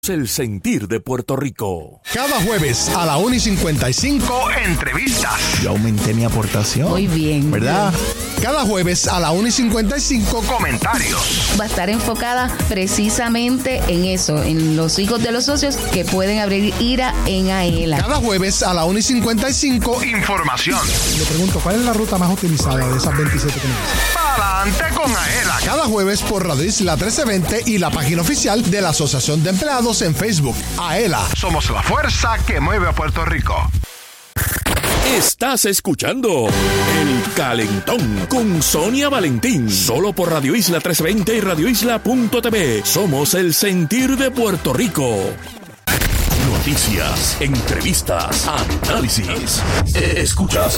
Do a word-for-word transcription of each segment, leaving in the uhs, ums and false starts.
El sentir de Puerto Rico. Cada jueves a la una y cincuenta y cinco, entrevistas. Yo aumenté mi aportación. Muy bien. ¿Verdad? Cada jueves a la una y cincuenta y cinco, comentarios. Va a estar enfocada precisamente en eso, en los hijos de los socios que pueden abrir ira en AELA. Cada jueves a la una y cincuenta y cinco, información. Le pregunto, ¿cuál es la ruta más utilizada de esas veintisiete que me dicen? Adelante con AELA. Cada jueves por Radio Isla trece veinte y la página oficial de la Asociación de Empleados en Facebook. AELA. Somos la fuerza que mueve a Puerto Rico. Estás escuchando El Calentón con Sonia Valentín. Solo por Radio Isla trece veinte y radio isla punto t v. Somos el sentir de Puerto Rico. Noticias, entrevistas, análisis. Escuchas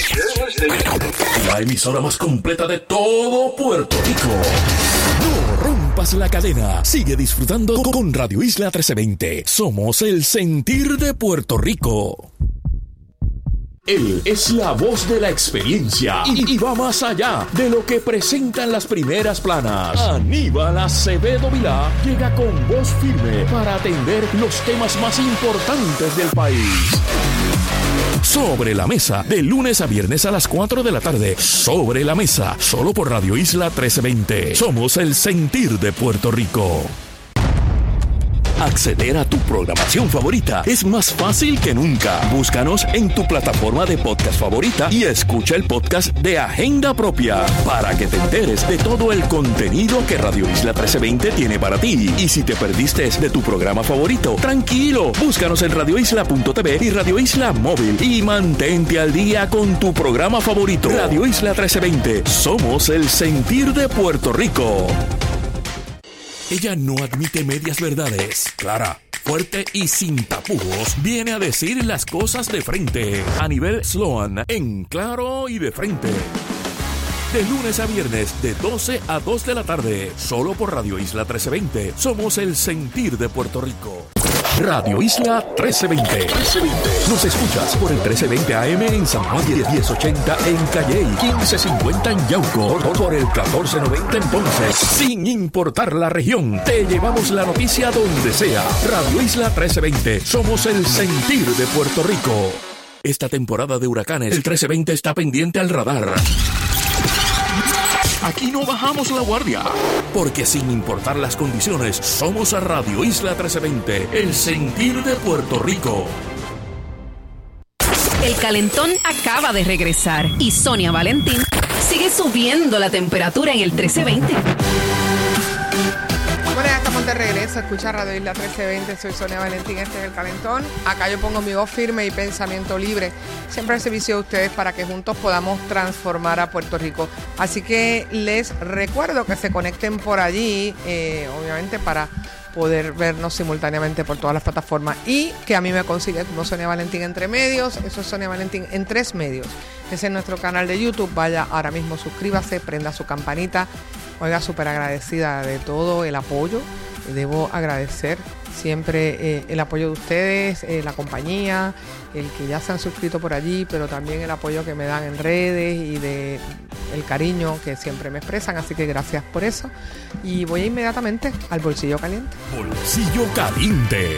la emisora más completa de todo Puerto Rico. No rompas la cadena. Sigue disfrutando con Radio Isla trece veinte. Somos el sentir de Puerto Rico. Él es la voz de la experiencia y, y va más allá de lo que presentan las primeras planas. Aníbal Acevedo Vilá llega con voz firme para atender los temas más importantes del país. Sobre la Mesa, de lunes a viernes a las cuatro de la tarde. Sobre la Mesa, solo por Radio Isla trece veinte. Somos el sentir de Puerto Rico. Acceder a tu programación favorita es más fácil que nunca. Búscanos en tu plataforma de podcast favorita y escucha el podcast de Agenda Propia para que te enteres de todo el contenido que Radio Isla trece veinte tiene para ti. Y si te perdiste de tu programa favorito, tranquilo, búscanos en radio isla punto t v y Radio Isla Móvil y mantente al día con tu programa favorito. Radio Isla trece veinte, somos el sentir de Puerto Rico. Ella no admite medias verdades. Clara, fuerte y sin tapujos, viene a decir las cosas de frente. Anibel Sloan, en Claro y de Frente. De lunes a viernes, de doce a dos de la tarde. Solo por Radio Isla trece veinte. Somos el sentir de Puerto Rico. Radio Isla trece veinte. Nos escuchas por el trece veinte A M en San Juan, diez ochenta en Calley, quince cincuenta en Yauco, por el catorce noventa en Ponce. Sin importar la región, te llevamos la noticia donde sea. Radio Isla trece veinte. Somos el sentir de Puerto Rico. Esta temporada de huracanes, el trece veinte está pendiente al radar. Aquí no bajamos la guardia, porque sin importar las condiciones, somos a Radio Isla trece veinte, el sentir de Puerto Rico. El calentón acaba de regresar y Sonia Valentín sigue subiendo la temperatura en el trece veinte. Bueno, ya estamos de regreso. Escucha Radio Isla trece veinte. Soy Sonia Valentín. Este es El Calentón. Acá yo pongo mi voz firme y pensamiento libre. Siempre al servicio de ustedes para que juntos podamos transformar a Puerto Rico. Así que les recuerdo que se conecten por allí, eh, obviamente para poder vernos simultáneamente por todas las plataformas y que a mí me consigue como Sonia Valentín Entre Medios. Eso es Sonia Valentín en tres medios. Ese es nuestro canal de YouTube. Vaya ahora mismo, suscríbase, prenda su campanita. Oiga, súper agradecida de todo el apoyo. Debo agradecer siempre eh, el apoyo de ustedes, eh, la compañía, el que ya se han suscrito por allí, pero también el apoyo que me dan en redes y de el cariño que siempre me expresan. Así que gracias por eso. Y voy inmediatamente al Bolsillo Caliente. Bolsillo Caliente.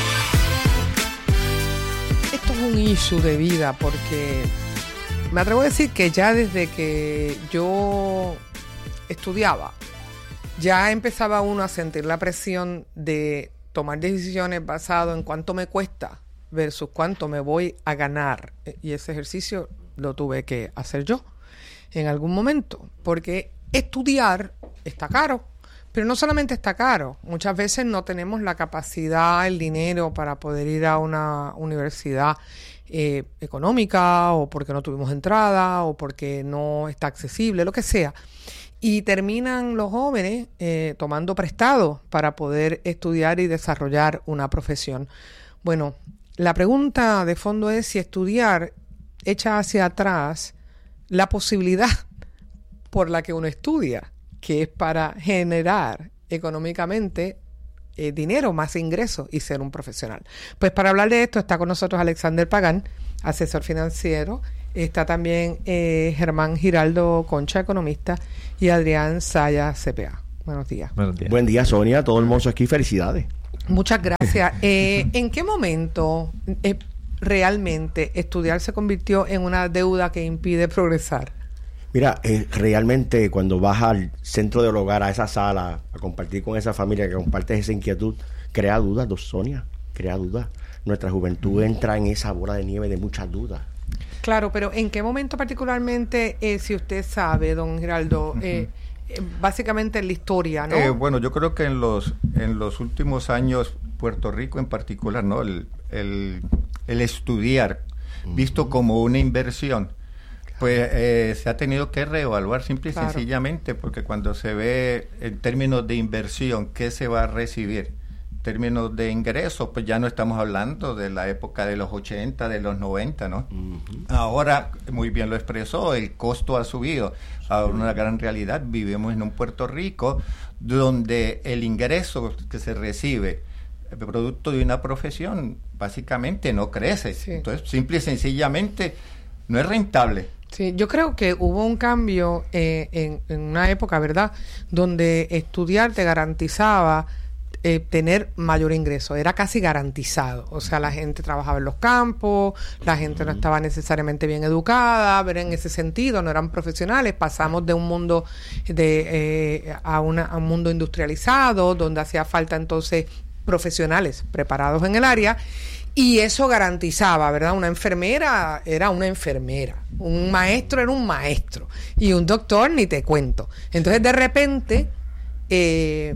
Esto es un issue de vida porque me atrevo a decir que ya desde que yo estudiaba, ya empezaba uno a sentir la presión de tomar decisiones basado en cuánto me cuesta versus cuánto me voy a ganar. Y ese ejercicio lo tuve que hacer yo en algún momento, porque estudiar está caro, pero no solamente está caro, muchas veces no tenemos la capacidad, el dinero para poder ir a una universidad eh, económica, o porque no tuvimos entrada, o porque no está accesible, lo que sea. Y terminan los jóvenes eh, tomando prestado para poder estudiar y desarrollar una profesión. Bueno, la pregunta de fondo es si estudiar echa hacia atrás la posibilidad por la que uno estudia, que es para generar económicamente eh, dinero, más ingresos y ser un profesional. Pues para hablar de esto está con nosotros Alexander Pagán, asesor financiero. Está también eh, Germán Giraldo Concha, economista, y Adrián Saya, C P A. Buenos días. Buenos días. Buen día, Sonia. Todo hermoso aquí. Felicidades. Muchas gracias. Eh, ¿En qué momento eh, realmente estudiar se convirtió en una deuda que impide progresar? Mira, eh, realmente cuando vas al centro del hogar, a esa sala, a compartir con esa familia que compartes esa inquietud, crea dudas, dos Sonia, crea dudas. Nuestra juventud entra en esa bola de nieve de muchas dudas. Claro, pero ¿en qué momento particularmente, eh, si usted sabe, don Giraldo, uh-huh. eh, eh, básicamente en la historia, ¿no? Eh, bueno, yo creo que en los en los últimos años, Puerto Rico en particular, ¿no? El, el, el estudiar, uh-huh. visto como una inversión, pues eh, se ha tenido que reevaluar simple y claro. sencillamente, porque cuando se ve en términos de inversión, ¿qué se va a recibir? En términos de ingresos, pues ya no estamos hablando de la época de los ochenta, de los noventa, ¿no? Uh-huh. Ahora, muy bien lo expresó, el costo ha subido. Ahora, una gran realidad, vivimos en un Puerto Rico donde el ingreso que se recibe producto de una profesión básicamente no crece. Sí. Entonces, simple y sencillamente, no es rentable. Sí, yo creo que hubo un cambio eh, en, en una época, ¿verdad?, donde estudiar te garantizaba eh, tener mayor ingreso, era casi garantizado. O sea, la gente trabajaba en los campos, la gente no estaba necesariamente bien educada, pero en ese sentido no eran profesionales. Pasamos de un mundo de eh, a, una, a un mundo industrializado, donde hacía falta entonces profesionales preparados en el área. Y eso garantizaba, ¿verdad? Una enfermera era una enfermera, un maestro era un maestro, y un doctor ni te cuento. Entonces, de repente, eh,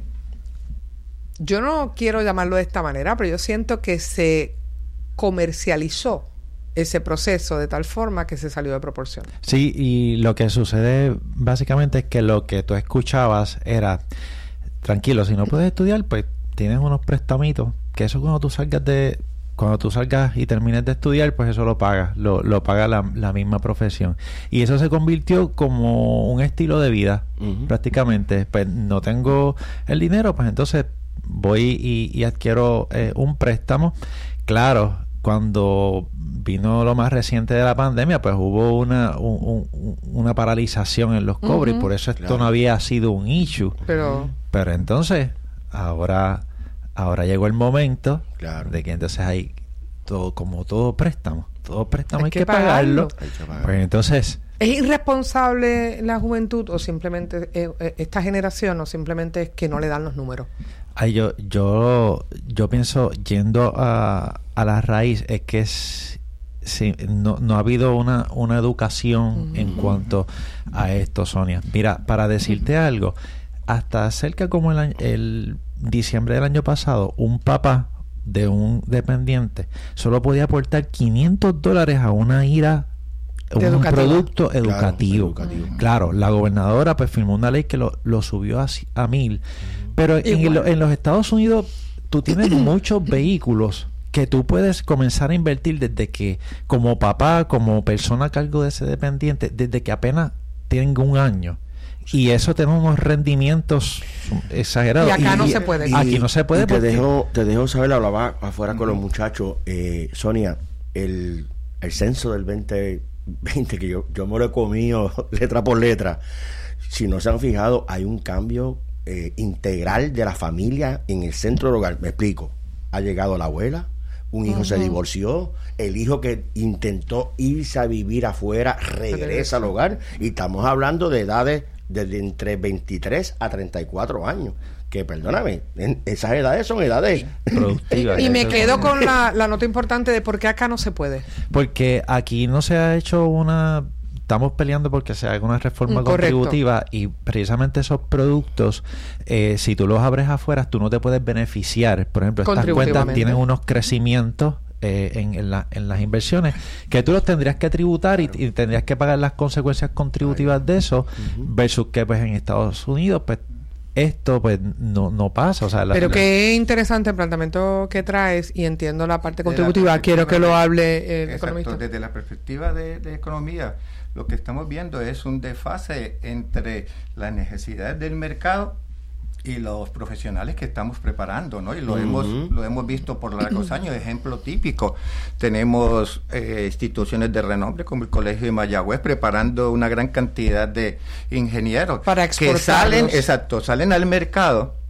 yo no quiero llamarlo de esta manera, pero yo siento que se comercializó ese proceso de tal forma que se salió de proporción. Sí, y lo que sucede básicamente es que lo que tú escuchabas era, tranquilo, si no puedes estudiar, pues tienes unos prestamitos, que eso cuando tú salgas de... Cuando tú salgas y termines de estudiar, pues eso lo pagas, lo, lo paga la, la misma profesión. Y eso se convirtió como un estilo de vida, uh-huh. prácticamente. Pues no tengo el dinero, pues entonces voy y, y adquiero eh, un préstamo. Claro, cuando vino lo más reciente de la pandemia, pues hubo una un, un, una paralización en los cobros, uh-huh. y por eso esto claro. no había sido un issue. Pero, Pero entonces, ahora... Ahora llegó el momento claro. de que entonces hay todo, como todo préstamo, todo préstamo hay, hay que, que pagarlo. pagarlo. Hay que pagarlo. Pues entonces, ¿es irresponsable la juventud o simplemente eh, esta generación o simplemente es que no le dan los números? Ay, yo, yo, yo pienso, yendo a, a la raíz, es que es, sí, no, no ha habido una, una educación uh-huh. en cuanto a esto, Sonia. Mira, para decirte uh-huh. algo, hasta cerca como el, el diciembre del año pasado, un papá de un dependiente solo podía aportar quinientos dólares a una ira, un educativo. producto educativo. Claro, educativo. Claro, la gobernadora pues firmó una ley que lo, lo subió a, a mil. Pero en, en los Estados Unidos tú tienes muchos vehículos que tú puedes comenzar a invertir desde que, como papá, como persona a cargo de ese dependiente, desde que apenas tienen un año. Y eso tiene unos rendimientos exagerados. Y acá y, no se puede. Y, aquí no se puede. Te dejo, te dejo saber, hablaba afuera uh-huh. con los muchachos. Eh, Sonia, el, el censo del veinte veinte, que yo, yo me lo he comido letra por letra. Si no se han fijado, hay un cambio eh, integral de la familia en el centro del hogar. Me explico. Ha llegado la abuela, un hijo uh-huh. se divorció, el hijo que intentó irse a vivir afuera regresa al hogar, y estamos hablando de edades desde entre veintitrés a treinta y cuatro años, que perdóname, en esas edades son edades productivas. Y me quedo con la, la nota importante de por qué acá no se puede. Porque aquí no se ha hecho una... Estamos peleando porque se haga una reforma Correcto. contributiva, y precisamente esos productos, eh, si tú los abres afuera, tú no te puedes beneficiar. Por ejemplo, estas cuentas tienen unos crecimientos eh, en, en, la, en las inversiones que tú los tendrías que tributar, claro. y, y tendrías que pagar las consecuencias contributivas Ay. de eso, uh-huh. versus que pues en Estados Unidos pues esto pues no, no pasa. O sea, la, pero la, qué interesante el planteamiento que traes, y entiendo la parte contributiva. Quiero que lo hable el exacto, economista. Desde la perspectiva de, de economía, lo que estamos viendo es un desfase entre las necesidades del mercado y los profesionales que estamos preparando, ¿no? Y lo uh-huh. hemos lo hemos visto por largos años. Ejemplo típico, tenemos eh, instituciones de renombre como el Colegio de Mayagüez preparando una gran cantidad de ingenieros para que salen, exacto, salen al mercado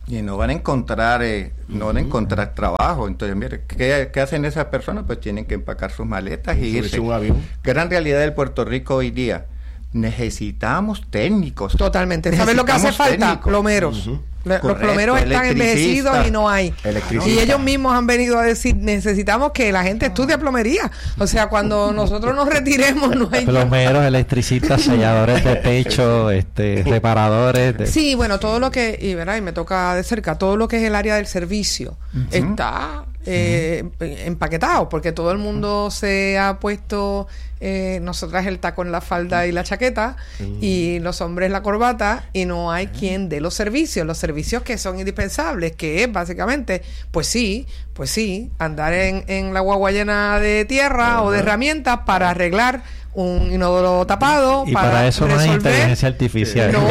y no van a encontrar eh, no van a encontrar trabajo. Entonces, mire, ¿qué, qué hacen esas personas? Pues tienen que empacar sus maletas y irse. Un avión. Gran realidad del Puerto Rico hoy día. Necesitamos técnicos. Totalmente. ¿Sabes lo que hace falta? Técnicos. Plomeros. Uh-huh. Los Correcto, plomeros están envejecidos y no hay. Y ellos mismos han venido a decir, necesitamos que la gente estudie plomería. O sea, cuando nosotros nos retiremos no hay... Plomeros, electricistas, selladores de techo, este, reparadores. De... Sí, bueno, todo lo que, y, ¿verdad? y me toca de cerca, todo lo que es el área del servicio uh-huh. está eh, uh-huh. empaquetado, porque todo el mundo se ha puesto... Eh, nosotras el taco en la falda y la chaqueta uh-huh. y los hombres la corbata y no hay uh-huh. quien dé los servicios, los servicios que son indispensables, que es básicamente, pues sí, pues sí, andar en, en la guagua llena de tierra uh-huh. o de herramientas para arreglar un inodoro tapado. Y para, para eso resolver. No hay inteligencia artificial. No,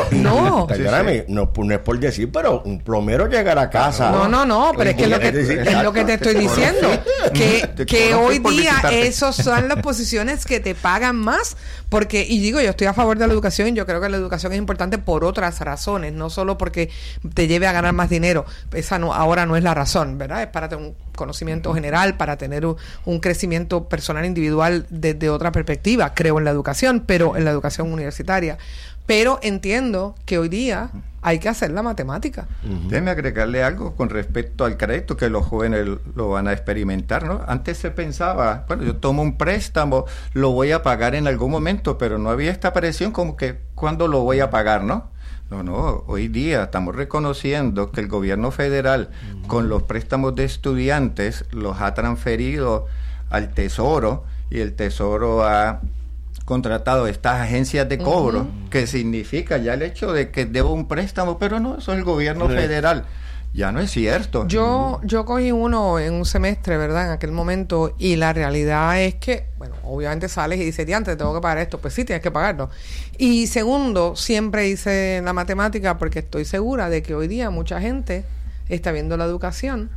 no. no. Sí, sí. No, no es por decir, pero un plomero llega a la casa. No, no, no, pero es que es lo que, es lo que te estoy diciendo. Que, que hoy día esas son las posiciones que te pagan más. Porque, y digo, yo estoy a favor de la educación. Yo creo que la educación es importante por otras razones, no solo porque te lleve a ganar más dinero. Esa no, ahora no es la razón, ¿verdad? Es para tener un conocimiento general, para tener un, un crecimiento personal individual desde otra perspectiva. Creo en la educación, pero en la educación universitaria. Pero entiendo que hoy día hay que hacer la matemática. Uh-huh. Déjeme agregarle algo con respecto al crédito, que los jóvenes lo van a experimentar, ¿no? Antes se pensaba, bueno, yo tomo un préstamo, lo voy a pagar en algún momento, pero no había esta presión como que, ¿cuándo lo voy a pagar, no? No, no, hoy día estamos reconociendo que el gobierno federal, uh-huh. con los préstamos de estudiantes, los ha transferido al Tesoro, y el Tesoro ha contratado estas agencias de cobro, uh-huh. que significa ya el hecho de que debo un préstamo, pero no, eso es el gobierno uh-huh. federal. Ya no es cierto. Yo yo cogí uno en un semestre, ¿verdad? En aquel momento, y la realidad es que, bueno, obviamente sales y dices, diantre, tengo que pagar esto. Pues sí, tienes que pagarlo. Y segundo, siempre hice la matemática porque estoy segura de que hoy día mucha gente está viendo la educación,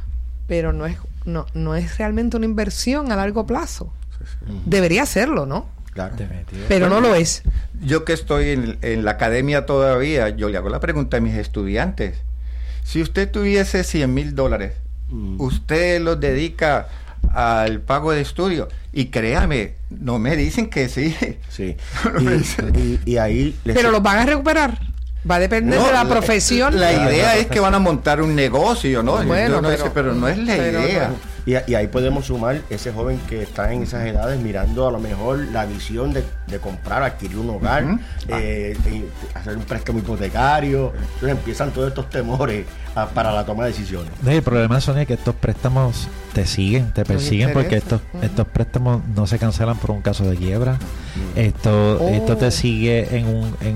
pero no es no no es realmente una inversión a largo plazo. Sí, sí. Debería serlo, ¿no? Claro. Pero bueno, no lo es. Yo que estoy en, en la academia todavía, yo le hago la pregunta a mis estudiantes. Si usted tuviese cien mil dólares, mm. usted los dedica al pago de estudio, y créame, no me dicen que sí. Sí. No y, y, y ahí les... Pero los van a recuperar. Va a depender no, de la, la profesión. La idea es que van a montar un negocio, ¿no? Bueno, no pero, sé, pero no es la idea. No. Y, y ahí podemos sumar ese joven que está en esas edades mirando a lo mejor la visión de, de comprar, adquirir un hogar, uh-huh. eh, ah. hacer un préstamo hipotecario. Entonces empiezan todos estos temores a, para la toma de decisiones. El problema, Sonia, es que estos préstamos te siguen, te persiguen, porque estos uh-huh. estos préstamos no se cancelan por un caso de quiebra. Uh-huh. Esto oh. esto te sigue en un... En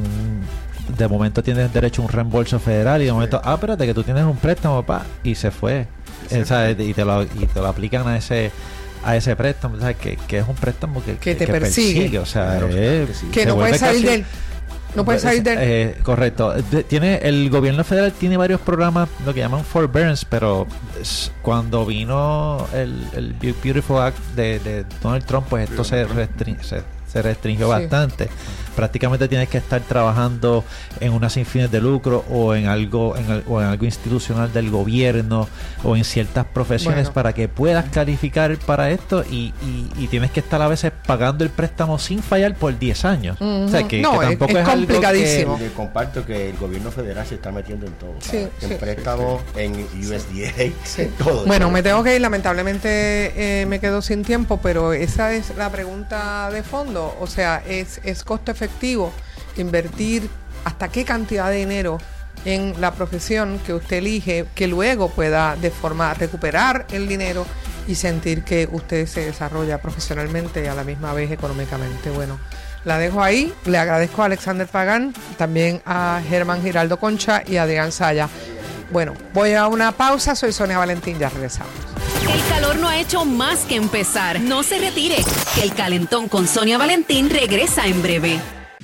de momento tienes derecho a un reembolso federal y de momento, ah, espérate que tú tienes un préstamo, papá, y se fue. Sí, o sea, y te lo y te lo aplican a ese a ese préstamo, ¿sabes? Que, que es un préstamo que, que te que persigue. persigue, o sea, claro, eh, que no puedes salir del no puedes salir del eh, correcto. De, tiene el gobierno federal tiene varios programas, lo que llaman forbearance, pero cuando vino el, el Beautiful Act de, de Donald Trump, pues esto se restringe se, se restringió sí. bastante. Prácticamente tienes que estar trabajando en unas sin fines de lucro o en algo en, el, o en algo institucional del gobierno o en ciertas profesiones bueno. para que puedas calificar para esto y, y, y tienes que estar a veces pagando el préstamo sin fallar por diez años. Uh-huh. O sea, que, no, que tampoco es, es, es complicadísimo. Algo que, comparto que el gobierno federal se está metiendo en todo. Sí, en sí, préstamos, sí, sí. en U S D A, sí. en todo. Bueno, me tengo que ir, lamentablemente eh, me quedo sin tiempo, pero esa es la pregunta de fondo. O sea, es, es costo efectivo invertir hasta qué cantidad de dinero en la profesión que usted elige, que luego pueda de forma recuperar el dinero y sentir que usted se desarrolla profesionalmente y a la misma vez económicamente. Bueno, la dejo ahí. Le agradezco a Alexander Pagán, también a Germán Giraldo Concha y a Adrián Saya. Bueno, voy a una pausa. Soy Sonia Valentín, ya regresamos. El calor no ha hecho más que empezar. No se retire, que el calentón con Sonia Valentín regresa en breve.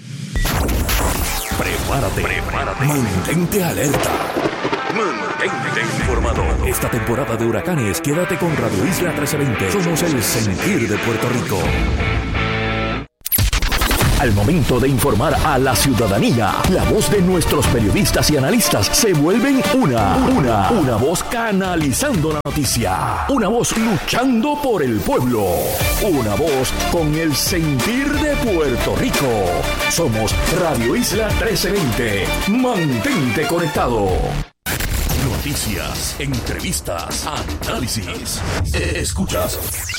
Prepárate, prepárate, mantente alerta, mantente informado. Esta temporada de huracanes, quédate con Radio Isla trece veinte. Somos el sentir de Puerto Rico. Al momento de informar a la ciudadanía, la voz de nuestros periodistas y analistas se vuelven una, una, una voz canalizando la noticia, una voz luchando por el pueblo, una voz con el sentir de Puerto Rico. Somos Radio Isla trece veinte. Mantente conectado. Noticias, entrevistas, análisis. Escuchas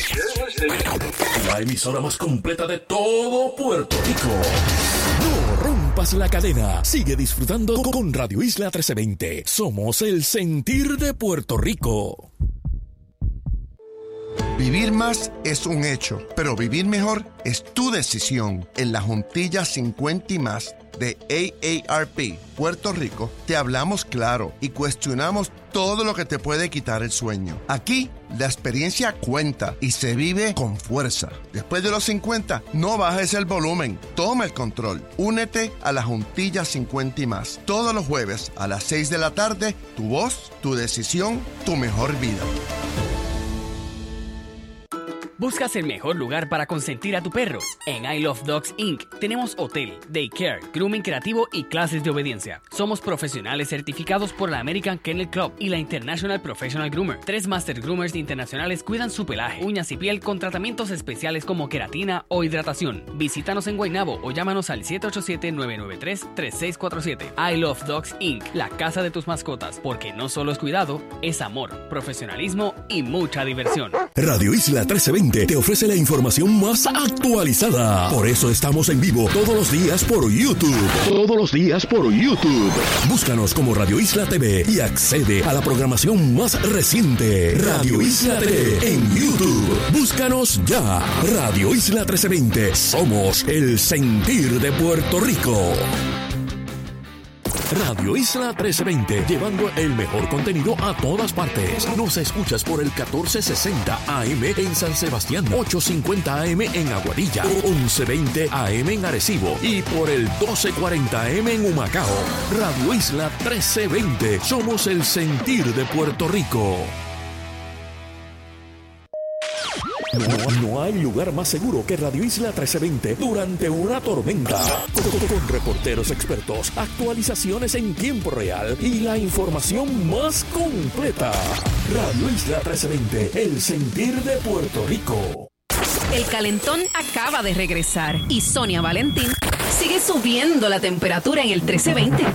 la emisora más completa de todo Puerto Rico. No rompas la cadena. Sigue disfrutando con Radio Isla trece veinte. Somos el sentir de Puerto Rico. Vivir más es un hecho, pero vivir mejor es tu decisión. En la Juntilla cincuenta y más de A A R P Puerto Rico, te hablamos claro y cuestionamos todo lo que te puede quitar el sueño. Aquí, la experiencia cuenta y se vive con fuerza. Después de los cincuenta, no bajes el volumen, toma el control. Únete a la Juntilla cincuenta y más. Todos los jueves a las seis de la tarde, tu voz, tu decisión, tu mejor vida. ¿Buscas el mejor lugar para consentir a tu perro? En I Love Dogs incorporated tenemos hotel, daycare, grooming creativo y clases de obediencia. Somos profesionales certificados por la American Kennel Club y la International Professional Groomer. Tres Master Groomers internacionales cuidan su pelaje, uñas y piel con tratamientos especiales como queratina o hidratación. Visítanos en Guaynabo o llámanos al siete ocho siete, nueve nueve tres, tres seis cuatro siete. I Love Dogs incorporated, la casa de tus mascotas, porque no solo es cuidado, es amor, profesionalismo y mucha diversión. Radio Isla trece veinte te ofrece la información más actualizada. Por eso estamos en vivo todos los días por YouTube. Todos los días por YouTube. Búscanos como Radio Isla T V y accede a la programación más reciente. Radio Isla T V en YouTube. Búscanos ya. Radio Isla trece veinte. Somos el sentir de Puerto Rico. Radio Isla trece veinte, llevando el mejor contenido a todas partes. Nos escuchas por el catorce sesenta A M en San Sebastián, ochocientos cincuenta A M en Aguadilla, once veinte A M en Arecibo y por el doce cuarenta A M en Humacao. Radio Isla trece veinte, somos el sentir de Puerto Rico. No, no hay lugar más seguro que Radio Isla trece veinte durante una tormenta. Con, con reporteros expertos, actualizaciones en tiempo real y la información más completa. Radio Isla trece veinte, el sentir de Puerto Rico. El calentón acaba de regresar y Sonia Valentín sigue subiendo la temperatura en el trece veinte.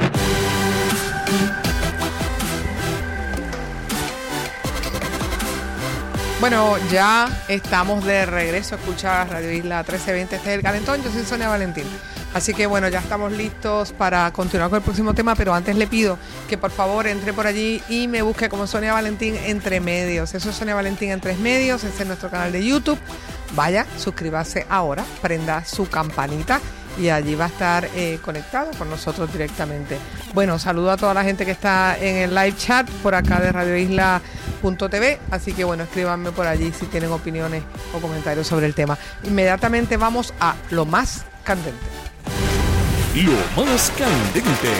Bueno, ya estamos de regreso a escuchar Radio Isla trece veinte. Este es el calentón, yo soy Sonia Valentín. Así que bueno, ya estamos listos para continuar con el próximo tema, pero antes le pido que por favor entre por allí y me busque como Sonia Valentín Entre Medios. Eso es Sonia Valentín Entre Medios, ese es nuestro canal de YouTube. Vaya, suscríbase ahora, prenda su campanita y allí va a estar eh, conectado con nosotros directamente. Bueno, saludo a toda la gente que está en el live chat por acá de radio isla punto t v, así que bueno, escríbanme por allí si tienen opiniones o comentarios sobre el tema. Inmediatamente vamos a lo más candente. Lo más candente.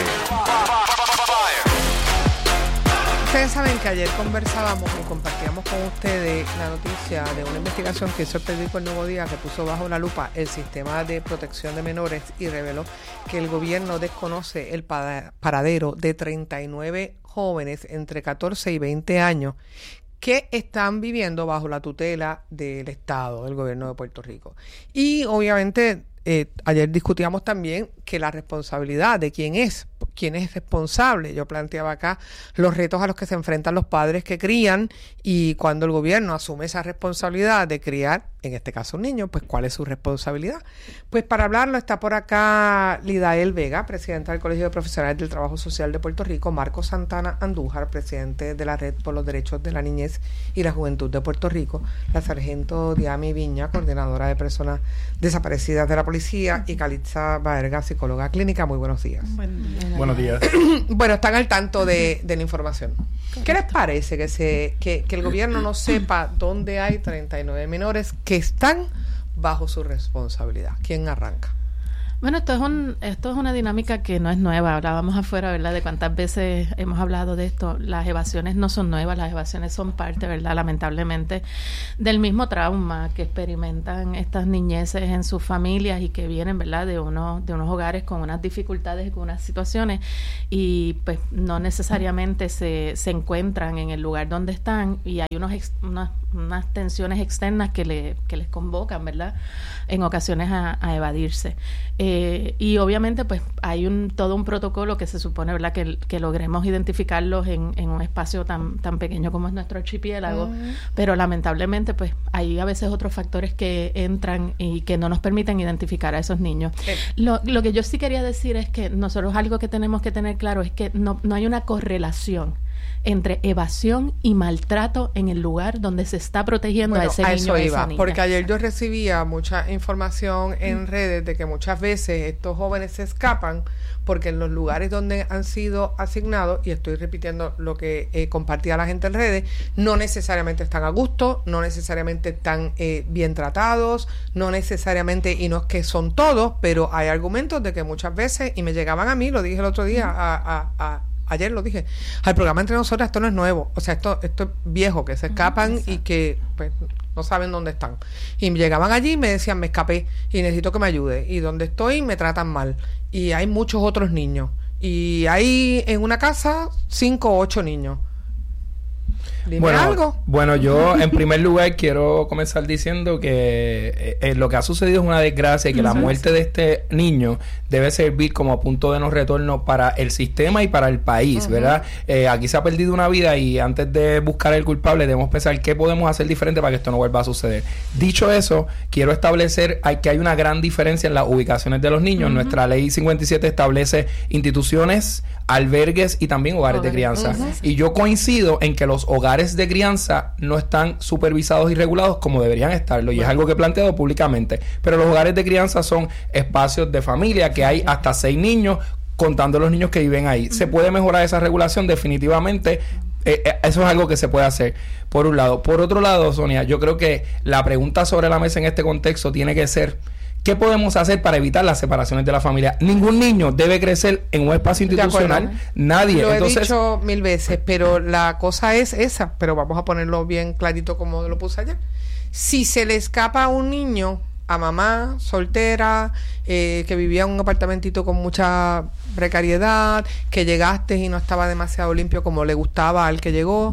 Ustedes saben que ayer conversábamos y compartíamos con ustedes la noticia de una investigación que hizo el periódico El Nuevo Día, que puso bajo la lupa el sistema de protección de menores y reveló que el gobierno desconoce el paradero de treinta y nueve jóvenes entre catorce y veinte años que están viviendo bajo la tutela del Estado, del gobierno de Puerto Rico. Y obviamente eh, ayer discutíamos también que la responsabilidad de quién es, quién es responsable. Yo planteaba acá los retos a los que se enfrentan los padres que crían, y cuando el gobierno asume esa responsabilidad de criar, en este caso un niño, pues ¿cuál es su responsabilidad? Pues para hablarlo está por acá Lidael Vega, presidenta del Colegio de Profesionales del Trabajo Social de Puerto Rico, Marco Santana Andújar, presidente de la Red por los Derechos de la Niñez y la Juventud de Puerto Rico, la sargento Diami Viña, coordinadora de personas desaparecidas de la policía, y Calitza Baerga, psicóloga clínica. Muy buenos días. Buen día. Buenos días. Bueno, están al tanto de, de la información. ¿Qué les parece que se que, que el gobierno no sepa dónde hay treinta y nueve menores que están bajo su responsabilidad? ¿Quién arranca? Bueno, esto es un, esto es una dinámica que no es nueva. Hablábamos afuera, ¿verdad?, de cuántas veces hemos hablado de esto. Las evasiones no son nuevas, las evasiones son parte, ¿verdad?, lamentablemente, del mismo trauma que experimentan estas niñeces en sus familias y que vienen, ¿verdad?, de unos, de unos hogares con unas dificultades y con unas situaciones y pues no necesariamente se, se encuentran en el lugar donde están y hay unos ex, unas, unas tensiones externas que, le, que les convocan, ¿verdad?, en ocasiones a, a evadirse. Eh, y obviamente pues hay un todo un protocolo que se supone, ¿verdad?, que, que logremos identificarlos en, en un espacio tan tan pequeño como es nuestro archipiélago, uh-huh. pero lamentablemente pues hay a veces otros factores que entran y que no nos permiten identificar a esos niños. Eh. Lo, lo que yo sí quería decir es que nosotros algo que tenemos que tener claro es que no, no hay una correlación entre evasión y maltrato en el lugar donde se está protegiendo bueno, a ese a niño o a esa niña. Porque ayer yo recibía mucha información en redes de que muchas veces estos jóvenes se escapan porque en los lugares donde han sido asignados, y estoy repitiendo lo que eh, compartía la gente en redes, no necesariamente están a gusto, no necesariamente están eh, bien tratados, no necesariamente, y no es que son todos, pero hay argumentos de que muchas veces, y me llegaban a mí, lo dije el otro día, a, a, a ayer lo dije, al programa Entre Nosotras, esto no es nuevo, o sea, esto esto es viejo, que se escapan uh-huh, y que pues no saben dónde están. Y llegaban allí y me decían, me escapé y necesito que me ayude. Y donde estoy me tratan mal. Y hay muchos otros niños. Y hay en una casa cinco o ocho niños. Dime bueno, algo. Bueno, yo en primer lugar quiero comenzar diciendo que eh, lo que ha sucedido es una desgracia y que uh-huh. la muerte de este niño debe servir como punto de no retorno para el sistema y para el país, uh-huh. ¿verdad? Eh, aquí se ha perdido una vida y antes de buscar el culpable debemos pensar qué podemos hacer diferente para que esto no vuelva a suceder. Dicho eso, quiero establecer hay, que hay una gran diferencia en las ubicaciones de los niños. Uh-huh. Nuestra ley cincuenta y siete establece instituciones, albergues y también hogares okay. de crianza. Uh-huh. Y yo coincido en que los hogares de crianza no están supervisados y regulados como deberían estarlo, y bueno. es algo que he planteado públicamente, pero los hogares de crianza son espacios de familia que hay hasta seis niños, contando los niños que viven ahí. ¿Se puede mejorar esa regulación? Definitivamente. Eh, eh, eso es algo que se puede hacer, por un lado. Por otro lado, Sonia, yo creo que la pregunta sobre la mesa en este contexto tiene que ser: ¿qué podemos hacer para evitar las separaciones de la familia? Ningún niño debe crecer en un espacio institucional. Nadie. Lo Entonces, he dicho mil veces, pero la cosa es esa. Pero vamos a ponerlo bien clarito como lo puse ayer. Si se le escapa a un niño, a mamá soltera, eh, que vivía en un apartamentito con mucha precariedad, que llegaste y no estaba demasiado limpio como le gustaba al que llegó,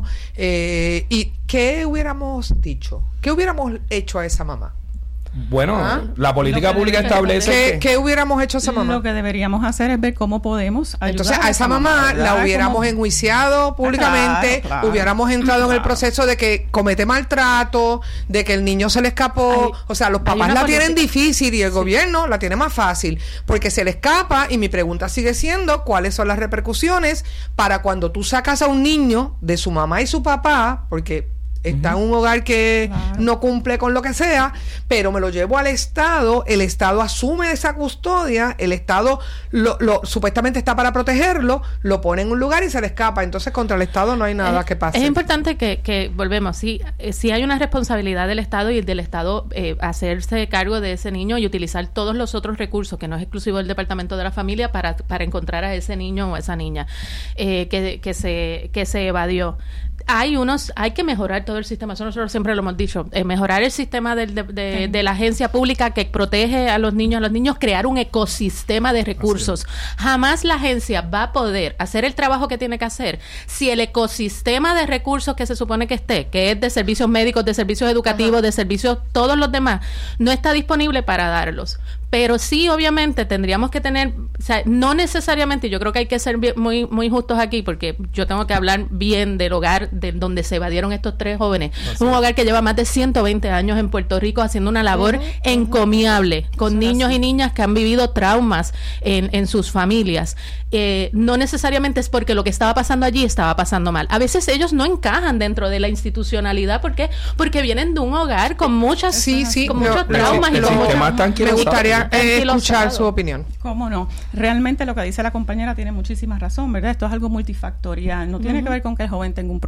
eh, ¿y qué hubiéramos dicho? ¿Qué hubiéramos hecho a esa mamá? Bueno, ¿ah? La política pública establece ¿Qué, que... ¿Qué hubiéramos hecho a esa mamá? Lo que deberíamos hacer es ver cómo podemos ayudar. Entonces a esa mamá, mamá la hubiéramos como... enjuiciado públicamente, claro, claro, hubiéramos entrado claro. en el proceso de que comete maltrato, de que el niño se le escapó. Hay, o sea, los papás la tienen difícil y el sí. gobierno la tiene más fácil porque se le escapa. Y mi pregunta sigue siendo: ¿cuáles son las repercusiones para cuando tú sacas a un niño de su mamá y su papá? Porque está uh-huh. en un hogar que claro. no cumple con lo que sea, pero me lo llevo al Estado, el Estado asume esa custodia, el Estado lo, lo supuestamente está para protegerlo, lo pone en un lugar y se le escapa. Entonces contra el Estado no hay nada es, que pase. Es importante que, que volvemos, sí, eh, sí hay una responsabilidad del Estado y del Estado eh, hacerse cargo de ese niño y utilizar todos los otros recursos, que no es exclusivo del Departamento de la Familia, para, para encontrar a ese niño o esa niña eh, que, que, se, que se evadió. Hay unos, hay que mejorar todo el sistema, eso nosotros siempre lo hemos dicho, eh, mejorar el sistema de, de, de, sí. de la agencia pública que protege a los niños, a los niños, crear un ecosistema de recursos. Jamás la agencia va a poder hacer el trabajo que tiene que hacer si el ecosistema de recursos que se supone que esté, que es de servicios médicos, de servicios educativos, Ajá. de servicios, todos los demás, no está disponible para darlos. Pero sí, obviamente, tendríamos que tener, o sea, no necesariamente, yo creo que hay que ser bien, muy muy justos aquí, porque yo tengo que hablar bien del hogar de donde se evadieron estos tres jóvenes. Es un hogar que lleva más de ciento veinte años en Puerto Rico haciendo una labor uh-huh, encomiable uh-huh. con Eso niños y niñas que han vivido traumas en, en sus familias. Eh, no necesariamente es porque lo que estaba pasando allí estaba pasando mal. A veces ellos no encajan dentro de la institucionalidad. ¿Por qué? Porque vienen de un hogar con muchas sí, sí, con pero, muchos pero, traumas pero, y con muchas... muchas... Me gustaría eh, escuchar su opinión. ¿Cómo no? Realmente lo que dice la compañera tiene muchísima razón, ¿verdad? Esto es algo multifactorial. No uh-huh. tiene que ver con que el joven tenga un problema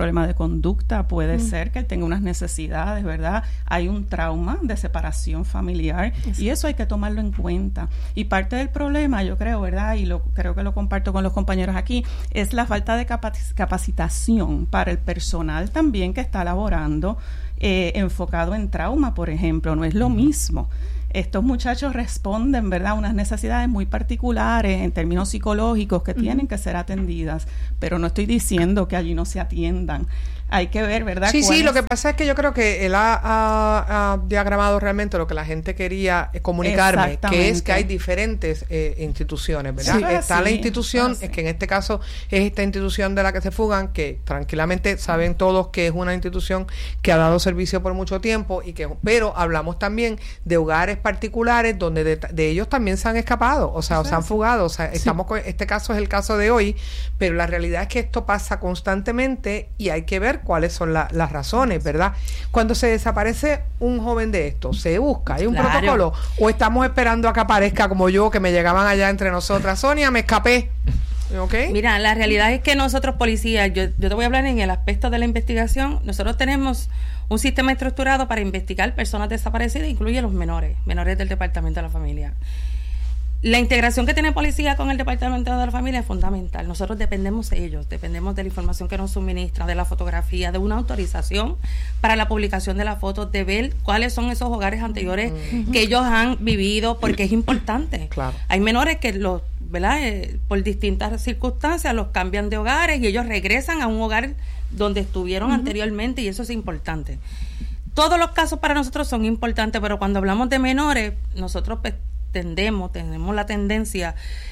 problema de conducta, puede mm. ser que él tenga unas necesidades, ¿verdad? Hay un trauma de separación familiar eso. Y eso hay que tomarlo en cuenta. Y parte del problema, yo creo, ¿verdad? Y lo creo que lo comparto con los compañeros aquí, es la falta de capac- capacitación para el personal también que está laborando eh, enfocado en trauma, por ejemplo. No es lo mismo. Estos muchachos responden, ¿verdad?, a unas necesidades muy particulares en términos psicológicos que uh-huh. tienen que ser atendidas, pero no estoy diciendo que allí no se atiendan. Hay que ver, ¿verdad? Sí, sí, es? Lo que pasa es que yo creo que él ha, ha, ha diagramado realmente lo que la gente quería comunicarme, que es que hay diferentes eh, instituciones, ¿verdad? Sí, Está sí, la institución, es que en este caso es esta institución de la que se fugan, que tranquilamente saben todos que es una institución que ha dado servicio por mucho tiempo, y que pero hablamos también de hogares particulares donde de, de ellos también se han escapado, o sea, o se han fugado, o sea, sí. estamos con, este caso es el caso de hoy, pero la realidad es que esto pasa constantemente y hay que ver cuáles son la, las razones, ¿verdad? Cuando se desaparece un joven de esto, ¿se busca? ¿Hay un claro. protocolo? ¿O estamos esperando a que aparezca como yo, que me llegaban allá entre nosotras? Sonia, me escapé. ¿Okay? Mira, la realidad es que nosotros policías, yo, yo te voy a hablar en el aspecto de la investigación, nosotros tenemos un sistema estructurado para investigar personas desaparecidas, incluye los menores, menores del Departamento de la Familia. La integración que tiene policía con el Departamento de la Familia es fundamental. Nosotros dependemos de ellos, dependemos de la información que nos suministran, de la fotografía, de una autorización para la publicación de las fotos, de ver cuáles son esos hogares anteriores uh-huh. que ellos han vivido, porque es importante. Claro. Hay menores que los, ¿verdad? Eh, por distintas circunstancias los cambian de hogares y ellos regresan a un hogar donde estuvieron uh-huh. anteriormente, y eso es importante. Todos los casos para nosotros son importantes, pero cuando hablamos de menores, nosotros pues, tendemos, tenemos la tendencia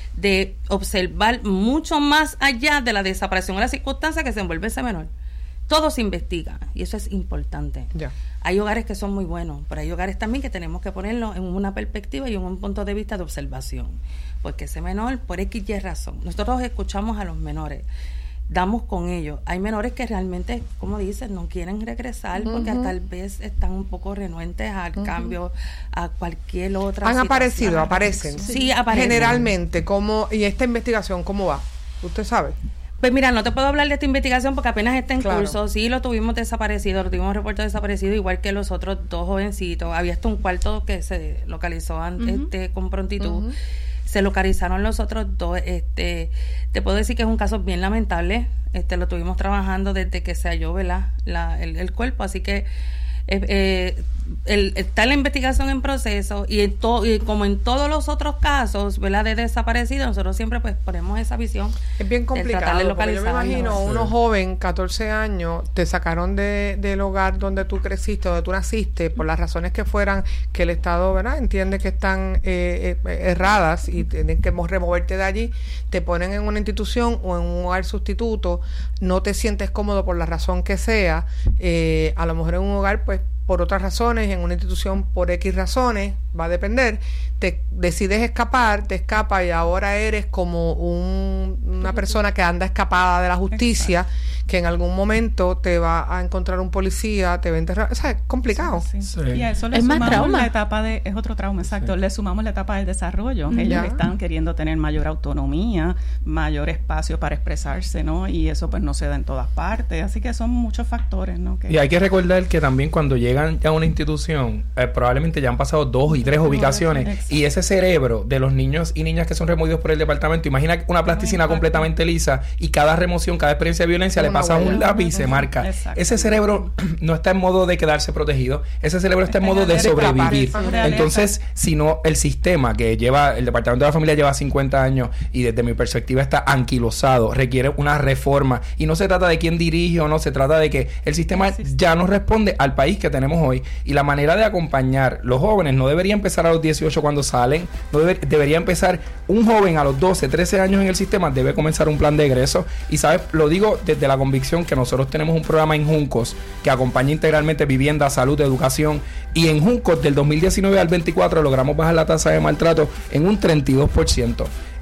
de observar mucho más allá de la desaparición o la circunstancia que se envuelve ese menor. Todo se investiga y eso es importante. Yeah. Hay hogares que son muy buenos, pero hay hogares también que tenemos que ponerlo en una perspectiva y en un punto de vista de observación, porque ese menor, por X y razón, nosotros escuchamos a los menores, damos con ellos. Hay menores que realmente, como dicen, no quieren regresar uh-huh. porque tal vez están un poco renuentes al uh-huh. cambio, a cualquier otra Han situación. aparecido, Han aparecen. Sí, sí, aparecen. Generalmente, ¿cómo, y esta investigación cómo va? ¿Usted sabe? Pues mira, no te puedo hablar de esta investigación porque apenas está en claro. curso. Sí, lo tuvimos desaparecido, lo tuvimos reportado desaparecido, igual que los otros dos jovencitos. Había hasta un cuarto que se localizó antes, uh-huh. este, con prontitud. Uh-huh. Se localizaron los otros dos. Este, te puedo decir que es un caso bien lamentable. Este, lo tuvimos trabajando desde que se halló, ¿verdad? La, el, el cuerpo, así que eh, eh, el, está la investigación en proceso y, en to, y como en todos los otros casos, ¿verdad?, de desaparecidos, nosotros siempre pues ponemos esa visión. Es bien complicado, de porque yo me imagino sí. uno joven, catorce años, te sacaron de, del hogar donde tú creciste, donde tú naciste, por las razones que fueran, que el Estado, ¿verdad?, entiende que están eh, eh, erradas y tienen que removerte de allí, te ponen en una institución o en un hogar sustituto, no te sientes cómodo por la razón que sea, eh, a lo mejor en un hogar pues por otras razones, en una institución por X razones, va a depender, te decides escapar, te escapas y ahora eres como un, una persona que anda escapada de la justicia, exacto. que en algún momento te va a encontrar un policía, te va a enterrar, o sea, es complicado. Sí, sí. Sí. Y a eso le es sumamos más trauma. La etapa de, es otro trauma, exacto, sí. le sumamos la etapa del desarrollo, mm, ellos ya. están queriendo tener mayor autonomía, mayor espacio para expresarse, ¿no? Y eso pues no se da en todas partes, así que son muchos factores, ¿no? Que, y hay que recordar que también cuando llegan a una institución, eh, probablemente ya han pasado dos y tres ubicaciones, exacto. y ese cerebro de los niños y niñas que son removidos por el departamento, imagina una plasticina exacto. completamente lisa y cada remoción, cada experiencia de violencia le pasa un lápiz y se marca. Exacto. Ese cerebro no está en modo de quedarse protegido, ese cerebro está en modo de sobrevivir. Entonces, si no, el sistema que lleva, el Departamento de la Familia lleva cincuenta años y desde mi perspectiva está anquilosado, requiere una reforma y no se trata de quién dirige o no, se trata de que el sistema ya no responde al país que tenemos hoy, y la manera de acompañar los jóvenes no debería empezar a los dieciocho cuando salen, no debe, debería empezar un joven a los doce, trece años en el sistema, debe comenzar un plan de egreso. Y sabes, lo digo desde la convicción que nosotros tenemos un programa en Juncos que acompaña integralmente vivienda, salud, educación, y en Juncos del dos mil diecinueve al veinticuatro logramos bajar la tasa de maltrato en un treinta y dos por ciento.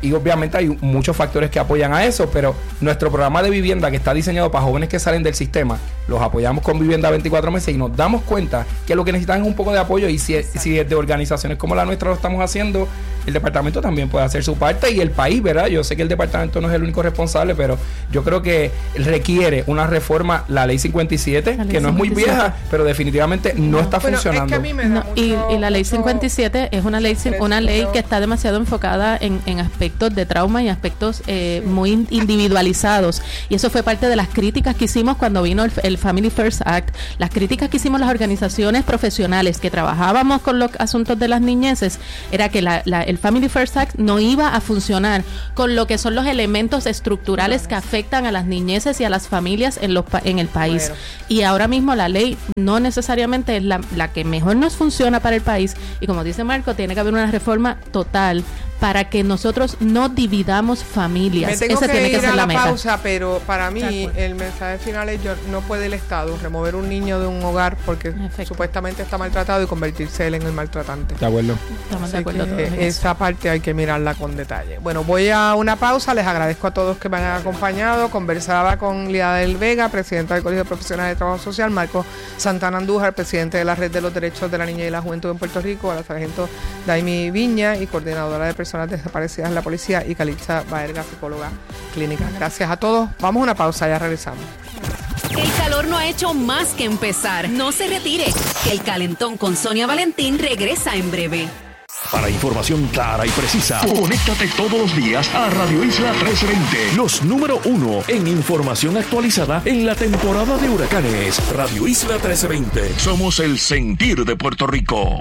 y obviamente hay muchos factores que apoyan a eso, pero nuestro programa de vivienda, que está diseñado para jóvenes que salen del sistema, los apoyamos con vivienda veinticuatro meses y nos damos cuenta que lo que necesitan es un poco de apoyo, y si, si desde organizaciones como la nuestra lo estamos haciendo, el departamento también puede hacer su parte, y el país, ¿verdad? Yo sé que el departamento no es el único responsable, pero yo creo que requiere una reforma, la ley cincuenta y siete, que no es muy vieja, pero definitivamente no, no está bueno, funcionando. Es que a mí me da no, mucho, y, y la ley cincuenta y siete es una ley una ley que está demasiado enfocada en, en aspectos de trauma y aspectos eh, sí. muy individualizados, y eso fue parte de las críticas que hicimos cuando vino el, el Family First Act, las críticas que hicimos las organizaciones profesionales que trabajábamos con los asuntos de las niñeces, era que la, la, el Family First Act no iba a funcionar con lo que son los elementos estructurales que afectan a las niñeces y a las familias en, los, en el país. Bueno. Y ahora mismo la ley no necesariamente es la, la que mejor nos funciona para el país, y como dice Marco, tiene que haber una reforma total para que nosotros no dividamos familias. Me tengo Esa que tiene ir que ser a la, la meta. pausa, pero para mí el mensaje final es: yo, no puede el Estado remover un niño de un hogar porque Perfecto. supuestamente está maltratado y convertirse él en el maltratante. De acuerdo. Estamos de acuerdo todos en esa eso. parte hay que mirarla con detalle. Bueno, voy a una pausa. Les agradezco a todos que me han acompañado. Conversaba con Liada del Vega, presidenta del Colegio de Profesionales de Trabajo Social, Marco Santana Andújar, presidente de la Red de los Derechos de la Niña y la Juventud en Puerto Rico, a la sargento Daimi Viña y coordinadora de personas desaparecidas en la policía, y Calitza Baerga, psicóloga clínica. Gracias a todos. Vamos a una pausa, ya regresamos. El calor no ha hecho más que empezar. No se retire. El Calentón con Sonia Valentín regresa en breve. Para información clara y precisa, conéctate todos los días a Radio Isla trece veinte, los número uno en información actualizada en la temporada de huracanes. Radio Isla trece veinte, somos el sentir de Puerto Rico.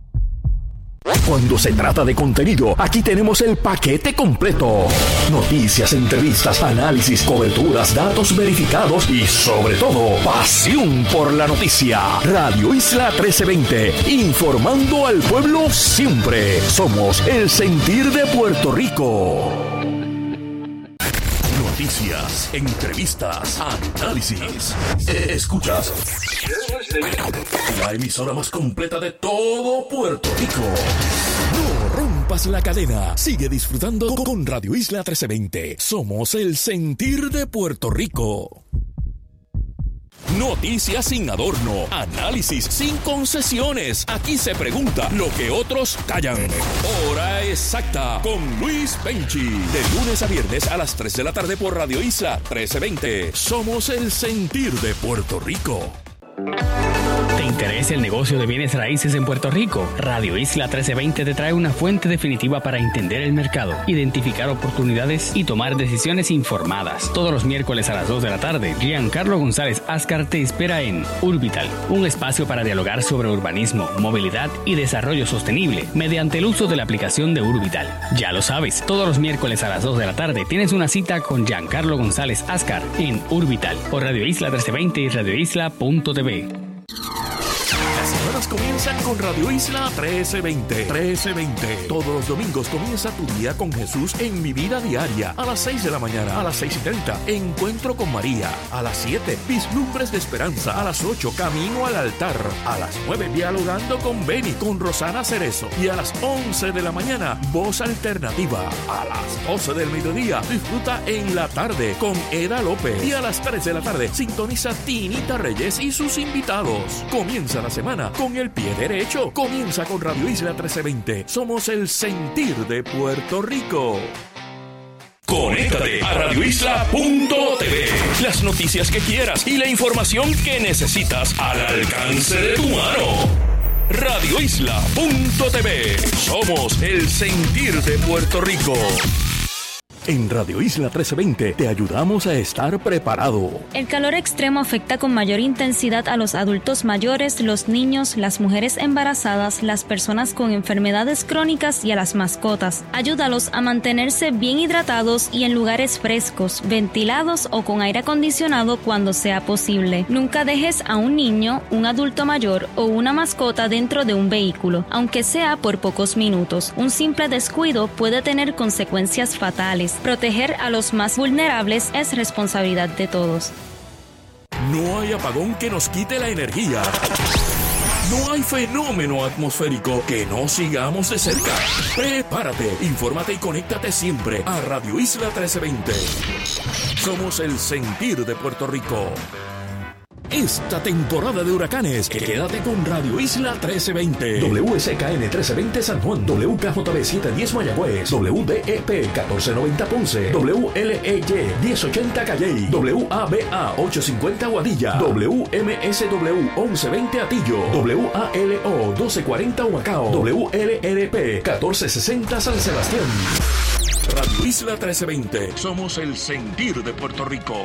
Cuando se trata de contenido, aquí tenemos el paquete completo. Noticias, entrevistas, análisis, coberturas, datos verificados y, sobre todo, pasión por la noticia. Radio Isla trece veinte, informando al pueblo siempre. Somos el sentir de Puerto Rico. Noticias, entrevistas, análisis. Escuchas la emisora más completa de todo Puerto Rico. No rompas la cadena. Sigue disfrutando con Radio Isla trece veinte. Somos el sentir de Puerto Rico. Noticias sin adorno, análisis sin concesiones. Aquí se pregunta lo que otros callan. Hora exacta con Luis Penchi. De lunes a viernes a las tres de la tarde por Radio Isla trece veinte. Somos el sentir de Puerto Rico. ¿Te interesa el negocio de bienes raíces en Puerto Rico? Radio Isla trece veinte te trae una fuente definitiva para entender el mercado, identificar oportunidades y tomar decisiones informadas. Todos los miércoles a las dos de la tarde, Giancarlo González Ascar te espera en Urbital, un espacio para dialogar sobre urbanismo, movilidad y desarrollo sostenible mediante el uso de la aplicación de Urbital. Ya lo sabes, todos los miércoles a las dos de la tarde tienes una cita con Giancarlo González Ascar en Urbital por Radio Isla trece veinte y radio isla punto t v. Las semanas comienzan con Radio Isla trece veinte. trece veinte. Todos los domingos comienza tu día con Jesús en Mi Vida Diaria. A las seis de la mañana, a las seis y treinta, Encuentro con María. A las siete, Vislumbres de Esperanza. A las ocho, Camino al Altar. A las nueve, Dialogando con Beni, con Rosana Cerezo. Y a las once de la mañana, Voz Alternativa. A las doce del mediodía, disfruta En la Tarde con Eda López. Y a las tres de la tarde, sintoniza Tinita Reyes y sus invitados. Comienza la semana con el pie derecho. Comienza con Radio Isla trece veinte. Somos el sentir de Puerto Rico. Conéctate a radio isla punto t v. Las noticias que quieras y la información que necesitas al alcance de tu mano. radio isla punto t v. Somos el sentir de Puerto Rico. En Radio Isla trece veinte te ayudamos a estar preparado. El calor extremo afecta con mayor intensidad a los adultos mayores, los niños, las mujeres embarazadas, las personas con enfermedades crónicas y a las mascotas. Ayúdalos a mantenerse bien hidratados y en lugares frescos, ventilados o con aire acondicionado cuando sea posible. Nunca dejes a un niño, un adulto mayor o una mascota dentro de un vehículo, aunque sea por pocos minutos. Un simple descuido puede tener consecuencias fatales. Proteger a los más vulnerables es responsabilidad de todos. No hay apagón que nos quite la energía. No hay fenómeno atmosférico que no sigamos de cerca. Prepárate, infórmate y conéctate siempre a Radio Isla trece veinte. Somos el sentir de Puerto Rico. Esta temporada de huracanes, quédate con Radio Isla trece veinte. W S K N trece veinte San Juan, W K J B setecientos diez Mayagüez, W D E P catorce noventa Ponce, W L E Y diez ochenta Calley, W A B A ochocientos cincuenta Guadilla, W M S W once veinte Atillo, W A L O doce cuarenta Humacao, W L R P catorce sesenta San Sebastián. Radio Isla trece veinte. Somos el sentir de Puerto Rico.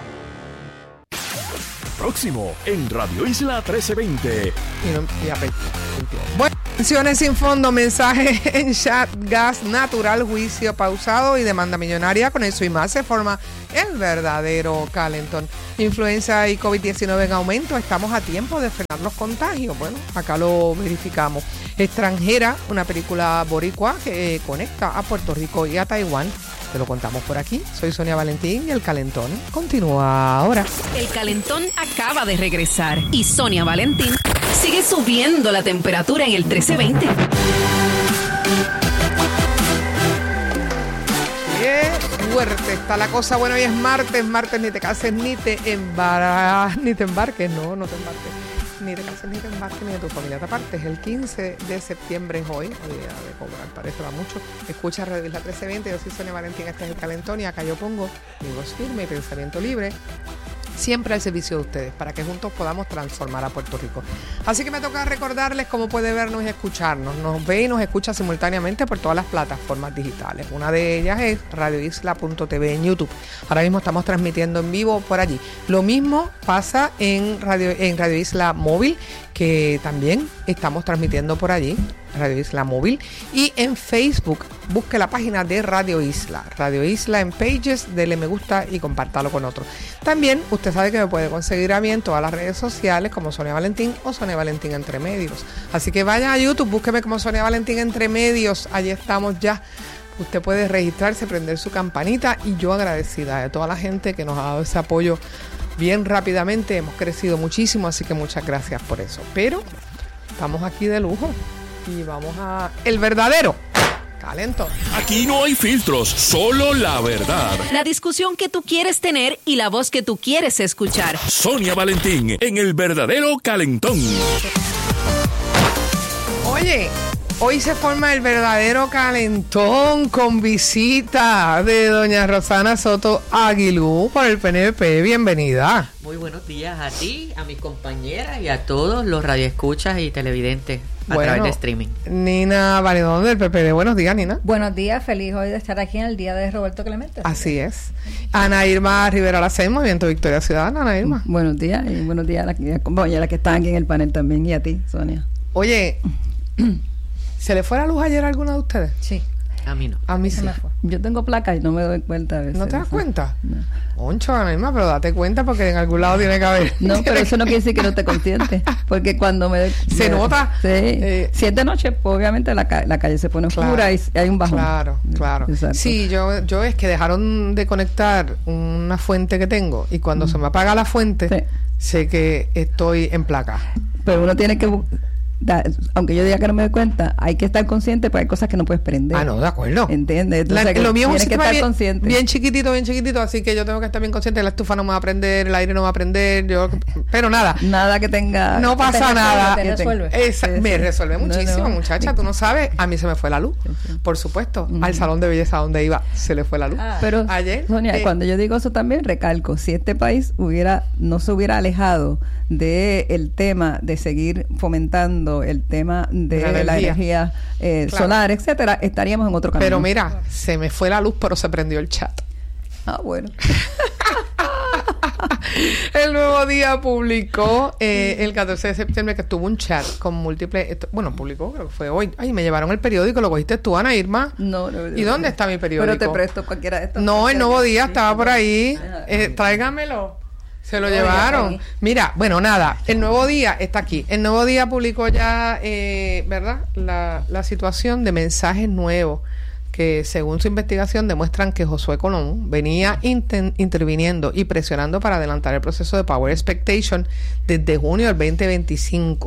Próximo en Radio Isla trece veinte. Y no, y ape- bueno, pensiones sin fondo, mensaje en chat, gas natural, juicio pausado y demanda millonaria. Con eso y más se forma el verdadero calentón. Influenza y COVID diecinueve en aumento. Estamos a tiempo de frenar los contagios. Bueno, acá lo verificamos. Extranjera, una película boricua que eh, conecta a Puerto Rico y a Taiwán. Te lo contamos por aquí. Soy Sonia Valentín y el calentón continúa ahora. El calentón acaba de regresar y Sonia Valentín sigue subiendo la temperatura en el trece veinte. Qué fuerte está la cosa. Bueno, hoy es martes, martes ni te cases ni te embarques, ni te embarques, no, no te embarques. Ni te cases, ni te embarques, ni de tu familia te apartes. El quince de septiembre es hoy, hoy día de cobrar, parece va mucho. Escucha Radio Isla trece veinte, yo soy Sonia Valentín, este es el calentón y acá yo pongo mi voz firme y pensamiento libre, siempre al servicio de ustedes, para que juntos podamos transformar a Puerto Rico. Así que me toca recordarles cómo puede vernos y escucharnos. Nos ve y nos escucha simultáneamente por todas las plataformas digitales. Una de ellas es radio isla punto t v en YouTube. Ahora mismo estamos transmitiendo en vivo por allí. Lo mismo pasa en Radio, en Radio Isla Móvil, que también estamos transmitiendo por allí, Radio Isla Móvil, y en Facebook, busque la página de Radio Isla, Radio Isla en Pages, dele me gusta y compártalo con otros. También usted sabe que me puede conseguir a mí en todas las redes sociales como Sonia Valentín o Sonia Valentín Entre Medios. Así que vaya a YouTube, búsqueme como Sonia Valentín Entre Medios, allí estamos ya. Usted puede registrarse, prender su campanita y yo agradecida de toda la gente que nos ha dado ese apoyo bien rápidamente. Hemos crecido muchísimo, así que muchas gracias por eso. Pero estamos aquí de lujo y vamos a el verdadero calentón. Aquí no hay filtros, solo la verdad. La discusión que tú quieres tener y la voz que tú quieres escuchar. Sonia Valentín en el verdadero calentón. Oye, hoy se forma el verdadero calentón con visita de doña Rosana Soto Aguilú por el P N P. Bienvenida. Muy buenos días a ti, a mis compañeras y a todos los radioescuchas y televidentes a Bueno, través de streaming. Nina Valedón del P P D. Buenos días, Nina. Buenos días, feliz hoy de estar aquí en el día de Roberto Clemente. Así es. Ana Irma Rivera Lacén, Movimiento Victoria Ciudadana. Ana Irma. Buenos días y buenos días a las compañeras que están aquí en el panel también y a ti, Sonia. Oye, ¿se le fue la luz ayer a alguna de ustedes? Sí. A mí no. A mí sí. Yo tengo placa y no me doy cuenta a veces. ¿No te das cuenta? No. Oncho, Ana Irma, pero date cuenta porque en algún lado tiene que haber. No, pero eso no quiere decir que no esté consciente. Porque cuando me... Se me, nota. Sí. Eh, si es de noche, pues obviamente la, ca- la calle se pone oscura claro, y hay un bajón. Claro, claro. Exacto. Sí, yo, yo es que dejaron de conectar una fuente que tengo y cuando mm. se me apaga la fuente, sí. sé que estoy en placa. Pero uno tiene que... Da, aunque yo diga que no me doy cuenta, hay que estar consciente porque hay cosas que no puedes prender. Ah, no, de acuerdo. ¿Entiendes? Entonces, la, lo mío es un sistema que estar bien, consciente. bien chiquitito, bien chiquitito, así que yo tengo que estar bien consciente. La estufa no me va a prender, el aire no va a prender, yo, pero nada. Nada que tenga. No pasa te nada. Resuelve, te resuelve. Esa, sí, me sí. resuelve muchísimo, no, no. muchacha. Tú no sabes, a mí se me fue la luz. Por supuesto, uh-huh. al salón de belleza donde iba, se le fue la luz. Ah, pero, ayer. Sonia, eh, cuando yo digo eso también, recalco, si este país hubiera, no se hubiera alejado de el tema de seguir fomentando el tema de la energía, la energía eh, claro. solar, etcétera, estaríamos en otro camino. Pero mira, se me fue la luz, pero se prendió el chat. Ah, bueno. El Nuevo Día publicó eh, el catorce de septiembre que tuvo un chat con múltiples, esto, bueno, publicó, creo que fue hoy. Ay, me llevaron el periódico, ¿lo cogiste tú, Ana Irma? No, no. ¿Y dónde está mi periódico? Pero te presto cualquiera de estos. No, el Nuevo Día estaba por ahí. Eh, tráigamelo. Se lo llevaron. Mira, bueno, nada, el Nuevo Día está aquí. El Nuevo Día publicó ya, eh, ¿verdad? La, la situación de mensajes nuevos que, según su investigación, demuestran que Josué Colón venía inter- interviniendo y presionando para adelantar el proceso de Power Expectation desde junio del veinte veinticinco.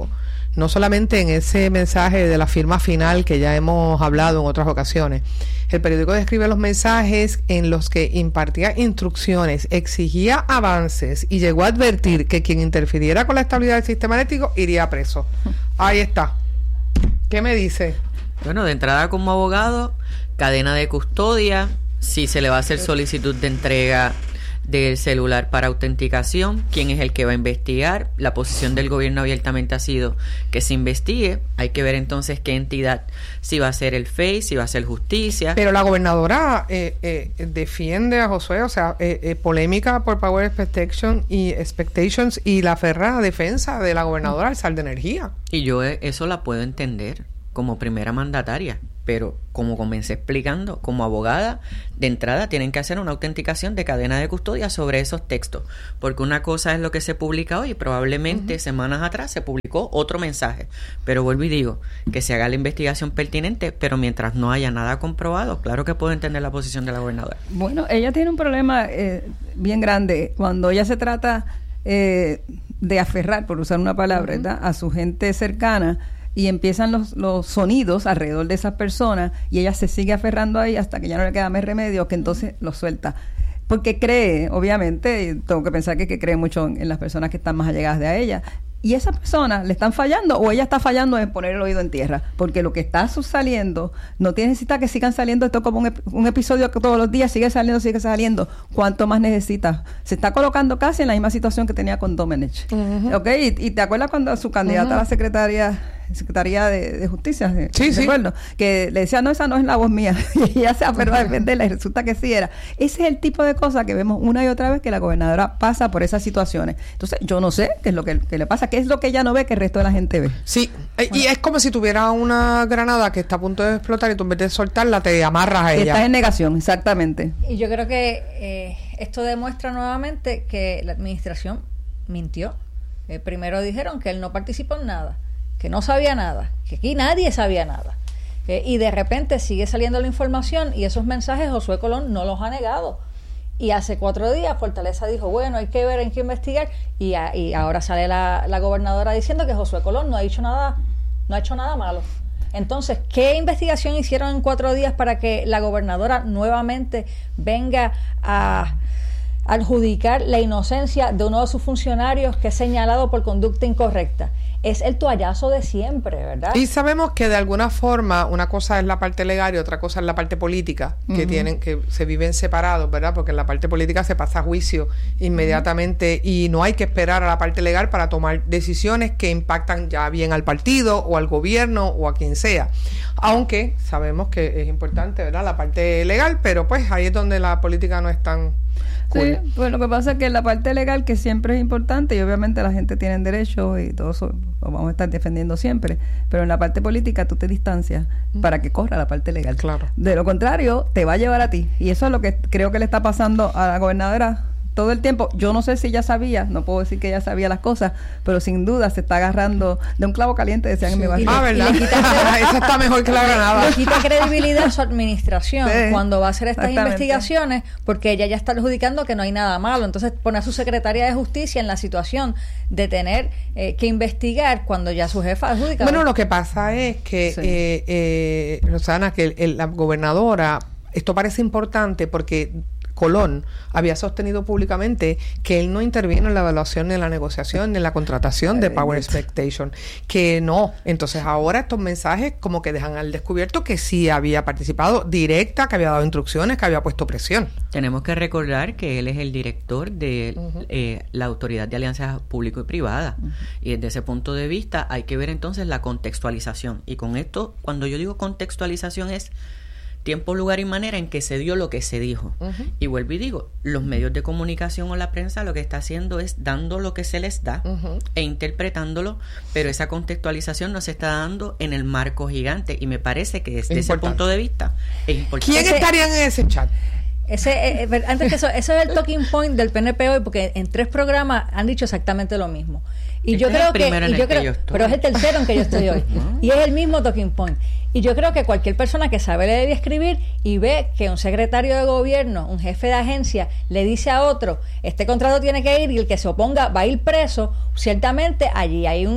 no solamente en ese mensaje de la firma final que ya hemos hablado en otras ocasiones. El periódico describe los mensajes en los que impartía instrucciones, exigía avances y llegó a advertir que quien interfiriera con la estabilidad del sistema eléctrico iría preso. Ahí está. ¿Qué me dice? Bueno, de entrada como abogado, cadena de custodia, si se le va a hacer solicitud de entrega del celular para autenticación, quién es el que va a investigar. La posición del gobierno abiertamente ha sido que se investigue. Hay que ver entonces qué entidad, si va a ser el F E I, si va a ser justicia. Pero la gobernadora eh, eh, defiende a Josué, o sea, eh, eh, polémica por Power Expectation y Expectations y la ferrada defensa de la gobernadora al sal de energía. Y yo eso la puedo entender como primera mandataria, pero como comencé explicando, como abogada, de entrada tienen que hacer una autenticación de cadena de custodia sobre esos textos, porque una cosa es lo que se publica hoy, probablemente uh-huh. semanas atrás se publicó otro mensaje, pero vuelvo y digo, que se haga la investigación pertinente, pero mientras no haya nada comprobado, claro que puedo entender la posición de la gobernadora. Bueno, ella tiene un problema eh, bien grande cuando ella se trata eh, de aferrar, por usar una palabra, uh-huh. ¿verdad?, a su gente cercana, y empiezan los, los sonidos alrededor de esas personas y ella se sigue aferrando ahí hasta que ya no le queda más remedio, que entonces lo suelta. Porque cree, obviamente, tengo que pensar que, que cree mucho en, en las personas que están más allegadas de a ella. Y esas personas le están fallando o ella está fallando en poner el oído en tierra, porque lo que está saliendo no tiene necesita que sigan saliendo esto como un, ep- un episodio que todos los días sigue saliendo, sigue saliendo. ¿Cuánto más necesita? Se está colocando casi en la misma situación que tenía con Domenech. Uh-huh. ¿Ok? Y, y te acuerdas cuando su candidata uh-huh. a la secretaria Secretaría de, de Justicia, sí, sí. Recuerdo, que le decía, no, esa no es la voz mía, y ella se aferró a defenderla y resulta que sí era. Ese es el tipo de cosas que vemos una y otra vez que la gobernadora pasa por esas situaciones. Entonces, yo no sé qué es lo que, que le pasa, qué es lo que ella no ve que el resto de la gente ve. Sí, bueno. Y es como si tuviera una granada que está a punto de explotar y tú en vez de soltarla te amarras a ella. Estás en negación, exactamente. Y yo creo que eh, esto demuestra nuevamente que la administración mintió. Eh, primero dijeron que él no participó en nada, que no sabía nada, que aquí nadie sabía nada. Eh, y de repente sigue saliendo la información y esos mensajes Josué Colón no los ha negado. Y hace cuatro días Fortaleza dijo, bueno, hay que ver, hay que investigar. Y, a, y ahora sale la, la gobernadora diciendo que Josué Colón no ha dicho nada, no ha hecho nada malo. Entonces, ¿qué investigación hicieron en cuatro días para que la gobernadora nuevamente venga a adjudicar la inocencia de uno de sus funcionarios que es señalado por conducta incorrecta? Es el toallazo de siempre, ¿verdad? Y sabemos que de alguna forma una cosa es la parte legal y otra cosa es la parte política, que uh-huh. tienen que se viven separados, ¿verdad? Porque en la parte política se pasa a juicio inmediatamente uh-huh. y no hay que esperar a la parte legal para tomar decisiones que impactan ya bien al partido o al gobierno o a quien sea. Aunque sabemos que es importante, ¿verdad?, la parte legal, pero pues ahí es donde la política no es tan cool. Sí, pues lo que pasa es que la parte legal, que siempre es importante, y obviamente la gente tiene derecho y todo eso lo vamos a estar defendiendo siempre, pero en la parte política tú te distancias mm. para que corra la parte legal. Claro. De lo contrario, te va a llevar a ti. Y eso es lo que creo que le está pasando a la gobernadora todo el tiempo. Yo no sé si ella sabía, no puedo decir que ella sabía las cosas, pero sin duda se está agarrando de un clavo caliente, decían sí. en mi barrio. Ah, ¿verdad? Esa está mejor que la granada. Le quita credibilidad a su administración sí. cuando va a hacer estas investigaciones, porque ella ya está adjudicando que no hay nada malo. Entonces pone a su secretaria de Justicia en la situación de tener eh, que investigar cuando ya su jefa adjudica. Bueno, lo que pasa es que, sí. eh, eh, Rosana, que el, el, la gobernadora, esto parece importante porque Colón había sostenido públicamente que él no intervino en la evaluación, ni en la negociación, ni en la contratación de Power Expectation, que no. Entonces ahora estos mensajes como que dejan al descubierto que sí había participado directa, que había dado instrucciones, que había puesto presión. Tenemos que recordar que él es el director de uh-huh. eh, la Autoridad de Alianzas Público y Privada, uh-huh. y desde ese punto de vista hay que ver entonces la contextualización. Y con esto, cuando yo digo contextualización, es tiempo, lugar y manera en que se dio lo que se dijo. Uh-huh. Y vuelvo y digo, los medios de comunicación o la prensa lo que está haciendo es dando lo que se les da uh-huh. e interpretándolo, pero esa contextualización no se está dando en el marco gigante, y me parece que desde ese punto de vista es importante. ¿Quién estaría en ese chat? Ese, eh, antes que eso, eso es el talking point del P N P hoy, porque en tres programas han dicho exactamente lo mismo. Y este yo creo que, y yo creo, que pero es el tercero en que yo estoy hoy. Y es el mismo talking point. Y yo creo que cualquier persona que sabe leer y escribir y ve que un secretario de gobierno, un jefe de agencia, le dice a otro, este contrato tiene que ir y el que se oponga va a ir preso, ciertamente allí hay un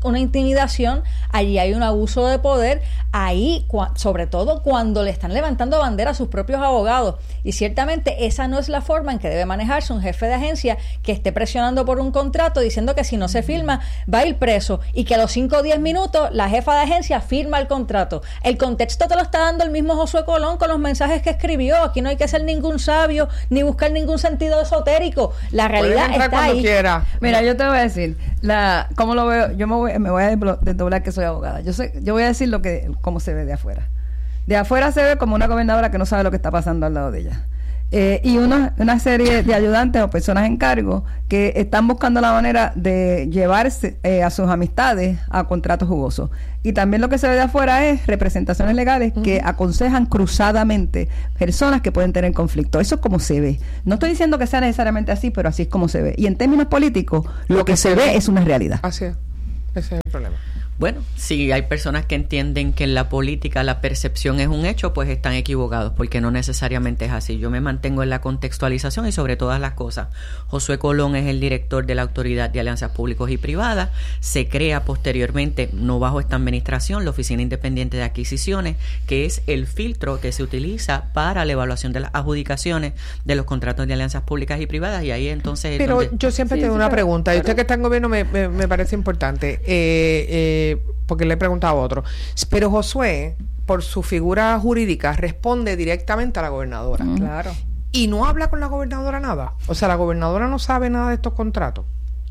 una intimidación, allí hay un abuso de poder, ahí, sobre todo cuando le están levantando bandera a sus propios abogados. Y ciertamente esa no es la forma en que debe manejarse un jefe de agencia que esté presionando por un contrato diciendo que si no se firma va a ir preso y que a los cinco o diez minutos la jefa de agencia firma el contrato. El contexto te lo está dando el mismo Josué Colón con los mensajes que escribió. Aquí no hay que ser ningún sabio ni buscar ningún sentido esotérico. La realidad está ahí. Quiera. Mira, yo te voy a decir, la, ¿cómo lo veo? Yo me voy, me voy a desdoblar que soy abogada. Yo sé, yo voy a decir lo que, cómo se ve de afuera. De afuera se ve como una gobernadora que no sabe lo que está pasando al lado de ella. Eh, y una, una serie de ayudantes o personas en cargo que están buscando la manera de llevarse eh, a sus amistades a contratos jugosos. Y también lo que se ve de afuera es representaciones legales uh-huh. que aconsejan cruzadamente personas que pueden tener conflicto. Eso es como se ve. No estoy diciendo que sea necesariamente así, pero así es como se ve. Y en términos políticos, lo, lo que, que se ve, ve es una realidad. Así es. Ese es el problema. Bueno, si hay personas que entienden que en la política la percepción es un hecho, pues están equivocados, porque no necesariamente es así. Yo me mantengo en la contextualización y sobre todas las cosas. Josué Colón es el director de la Autoridad de Alianzas Públicas y Privadas. Se crea posteriormente, no bajo esta administración, la Oficina Independiente de Adquisiciones, que es el filtro que se utiliza para la evaluación de las adjudicaciones de los contratos de alianzas públicas y privadas. Y ahí entonces... Pero donde... yo siempre sí, tengo sí, una pero, pregunta, pero... y usted que está en gobierno me, me, me parece importante. Eh, eh, porque le he preguntado a otro. Pero Josué, por su figura jurídica, responde directamente a la gobernadora. Mm. Claro. Y no habla con la gobernadora nada. O sea, la gobernadora no sabe nada de estos contratos.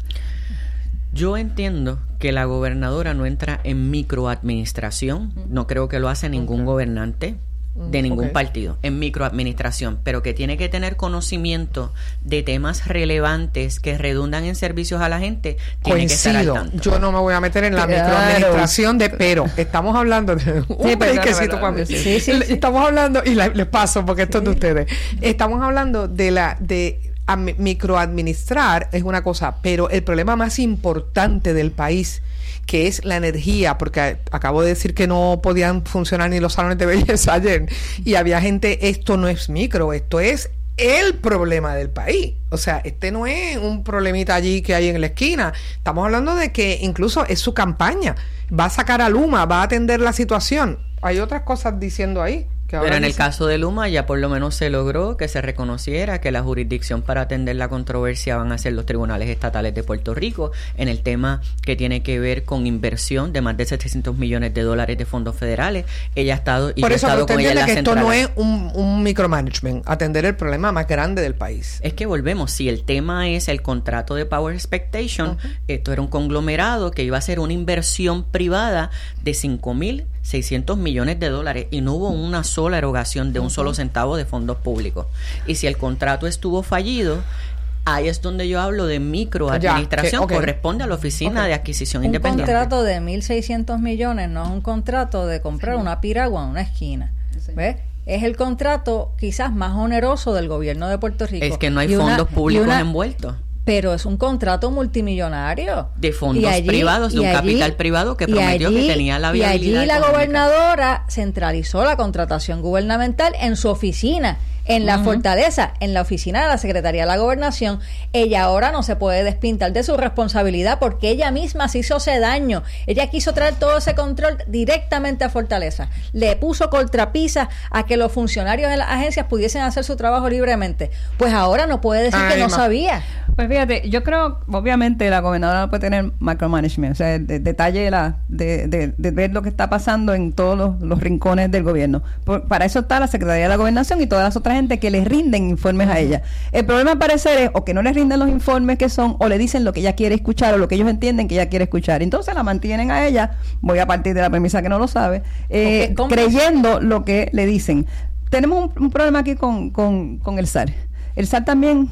Yo entiendo que la gobernadora no entra en microadministración. Mm. No creo que lo hace ningún okay. gobernante de ningún okay. partido en microadministración, pero que tiene que tener conocimiento de temas relevantes que redundan en servicios a la gente, tiene Coincido. que estar al tanto. Yo no me voy a meter en la claro. microadministración de pero estamos hablando de un sí, brequecito para mí. Sí, sí, sí. Estamos hablando, y la, les paso porque esto sí. es de ustedes. Estamos hablando de la de a, microadministrar es una cosa, pero el problema más importante del país, que es la energía, porque acabo de decir que no podían funcionar ni los salones de belleza ayer, y había gente, esto no es micro, esto es el problema del país. O sea, este no es un problemita allí que hay en la esquina. Estamos hablando de que incluso es su campaña. Va a sacar a Luma, va a atender la situación. Hay otras cosas diciendo ahí. Pero en el caso de Luma ya por lo menos se logró que se reconociera que la jurisdicción para atender la controversia van a ser los tribunales estatales de Puerto Rico en el tema que tiene que ver con inversión de más de setecientos millones de dólares de fondos federales. Ella ha estado y por yo eso he estado usted con ella en la que esto central. no es un, un micromanagement, atender el problema más grande del país. Es que volvemos, si el tema es el contrato de Power Expectation, uh-huh. esto era un conglomerado que iba a ser una inversión privada de cinco mil seiscientos millones de dólares y no hubo una sola erogación de un solo centavo de fondos públicos. Y si el contrato estuvo fallido, ahí es donde yo hablo de microadministración, ya, okay. corresponde a la Oficina okay. de Adquisición un Independiente. Un contrato de mil seiscientos millones no es un contrato de comprar sí. una piragua en una esquina. Sí. ¿Ves? Es el contrato quizás más oneroso del gobierno de Puerto Rico. Es que no hay y fondos una, públicos una, envueltos. Pero es un contrato multimillonario. De fondos allí, privados, de un allí, capital privado que prometió allí, que tenía la viabilidad. Y allí la económica. Gobernadora centralizó la contratación gubernamental en su oficina, en la uh-huh. Fortaleza, en la oficina de la Secretaría de la Gobernación. Ella ahora no se puede despintar de su responsabilidad porque ella misma se hizo ese daño. Ella quiso traer todo ese control directamente a Fortaleza. Le puso contrapisas a que los funcionarios de las agencias pudiesen hacer su trabajo libremente. Pues ahora no puede decir Ay, que no ma. sabía. Pues fíjate, yo creo, obviamente la gobernadora no puede tener micromanagement, o sea, de, detalle de, la, de, de, de ver lo que está pasando en todos los, los rincones del gobierno. Por, para eso está la Secretaría de la Gobernación y todas las otras gente que les rinden informes a ella. El problema al parecer es o que no les rinden los informes que son, o le dicen lo que ella quiere escuchar o lo que ellos entienden que ella quiere escuchar. Entonces la mantienen a ella, voy a partir de la premisa que no lo sabe, eh, okay, creyendo lo que le dicen. Tenemos un, un problema aquí con, con, con el S A R. El S A R también